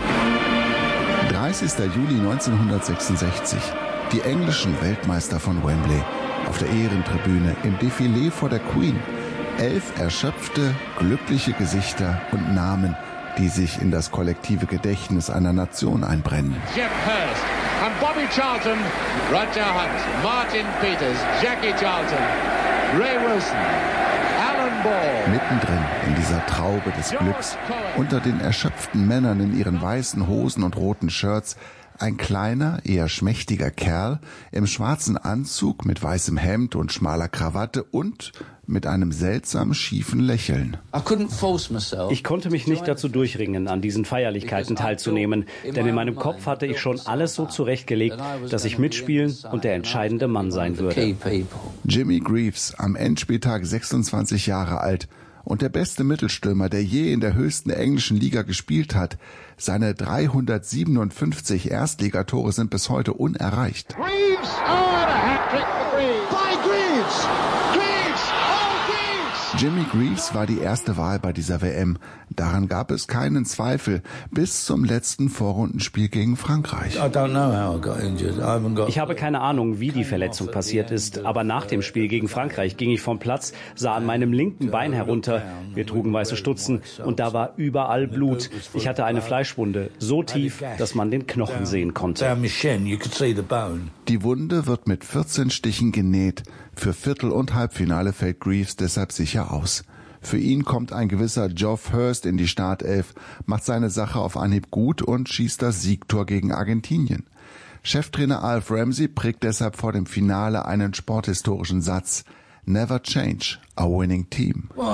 dreißigster Juli neunzehnhundertsechsundsechzig. Die englischen Weltmeister von Wembley. Auf der Ehrentribüne im Defilé vor der Queen. Elf erschöpfte, glückliche Gesichter und Namen, die sich in das kollektive Gedächtnis einer Nation einbrennen. Jim Hurst and Bobby Charlton, Roger Hunt, Martin Peters, Jackie Charlton, Ray Wilson, Alan Ball. Mittendrin in dieser Traube des Glücks, unter den erschöpften Männern in ihren weißen Hosen und roten Shirts, Ein kleiner, eher schmächtiger Kerl im schwarzen Anzug mit weißem Hemd und schmaler Krawatte und mit einem seltsam schiefen Lächeln. Ich konnte mich nicht dazu durchringen, an diesen Feierlichkeiten teilzunehmen, denn in meinem Kopf hatte ich schon alles so zurechtgelegt, dass ich mitspielen und der entscheidende Mann sein würde. Jimmy Greaves, am Endspieltag sechsundzwanzig Jahre alt und der beste Mittelstürmer, der je in der höchsten englischen Liga gespielt hat. Seine dreihundertsiebenundfünfzig Erstligatore sind bis heute unerreicht. Greaves, oh, a hat-trick for Greaves. By Greaves. Greaves, oh, Greaves. Jimmy Greaves war die erste Wahl bei dieser W M. Daran gab es keinen Zweifel bis zum letzten Vorrundenspiel gegen Frankreich. Ich habe keine Ahnung, wie die Verletzung passiert ist, aber nach dem Spiel gegen Frankreich ging ich vom Platz, sah an meinem linken Bein herunter. Wir trugen weiße Stutzen und da war überall Blut. Ich hatte eine Fleischwunde, so tief, dass man den Knochen sehen konnte. Die Wunde wird mit vierzehn Stichen genäht. Für Viertel- und Halbfinale fällt Greaves deshalb sicher aus. Für ihn kommt ein gewisser Geoff Hurst in die Startelf, macht seine Sache auf Anhieb gut und schießt das Siegtor gegen Argentinien. Cheftrainer Alf Ramsey prägt deshalb vor dem Finale einen sporthistorischen Satz: Never change a winning team.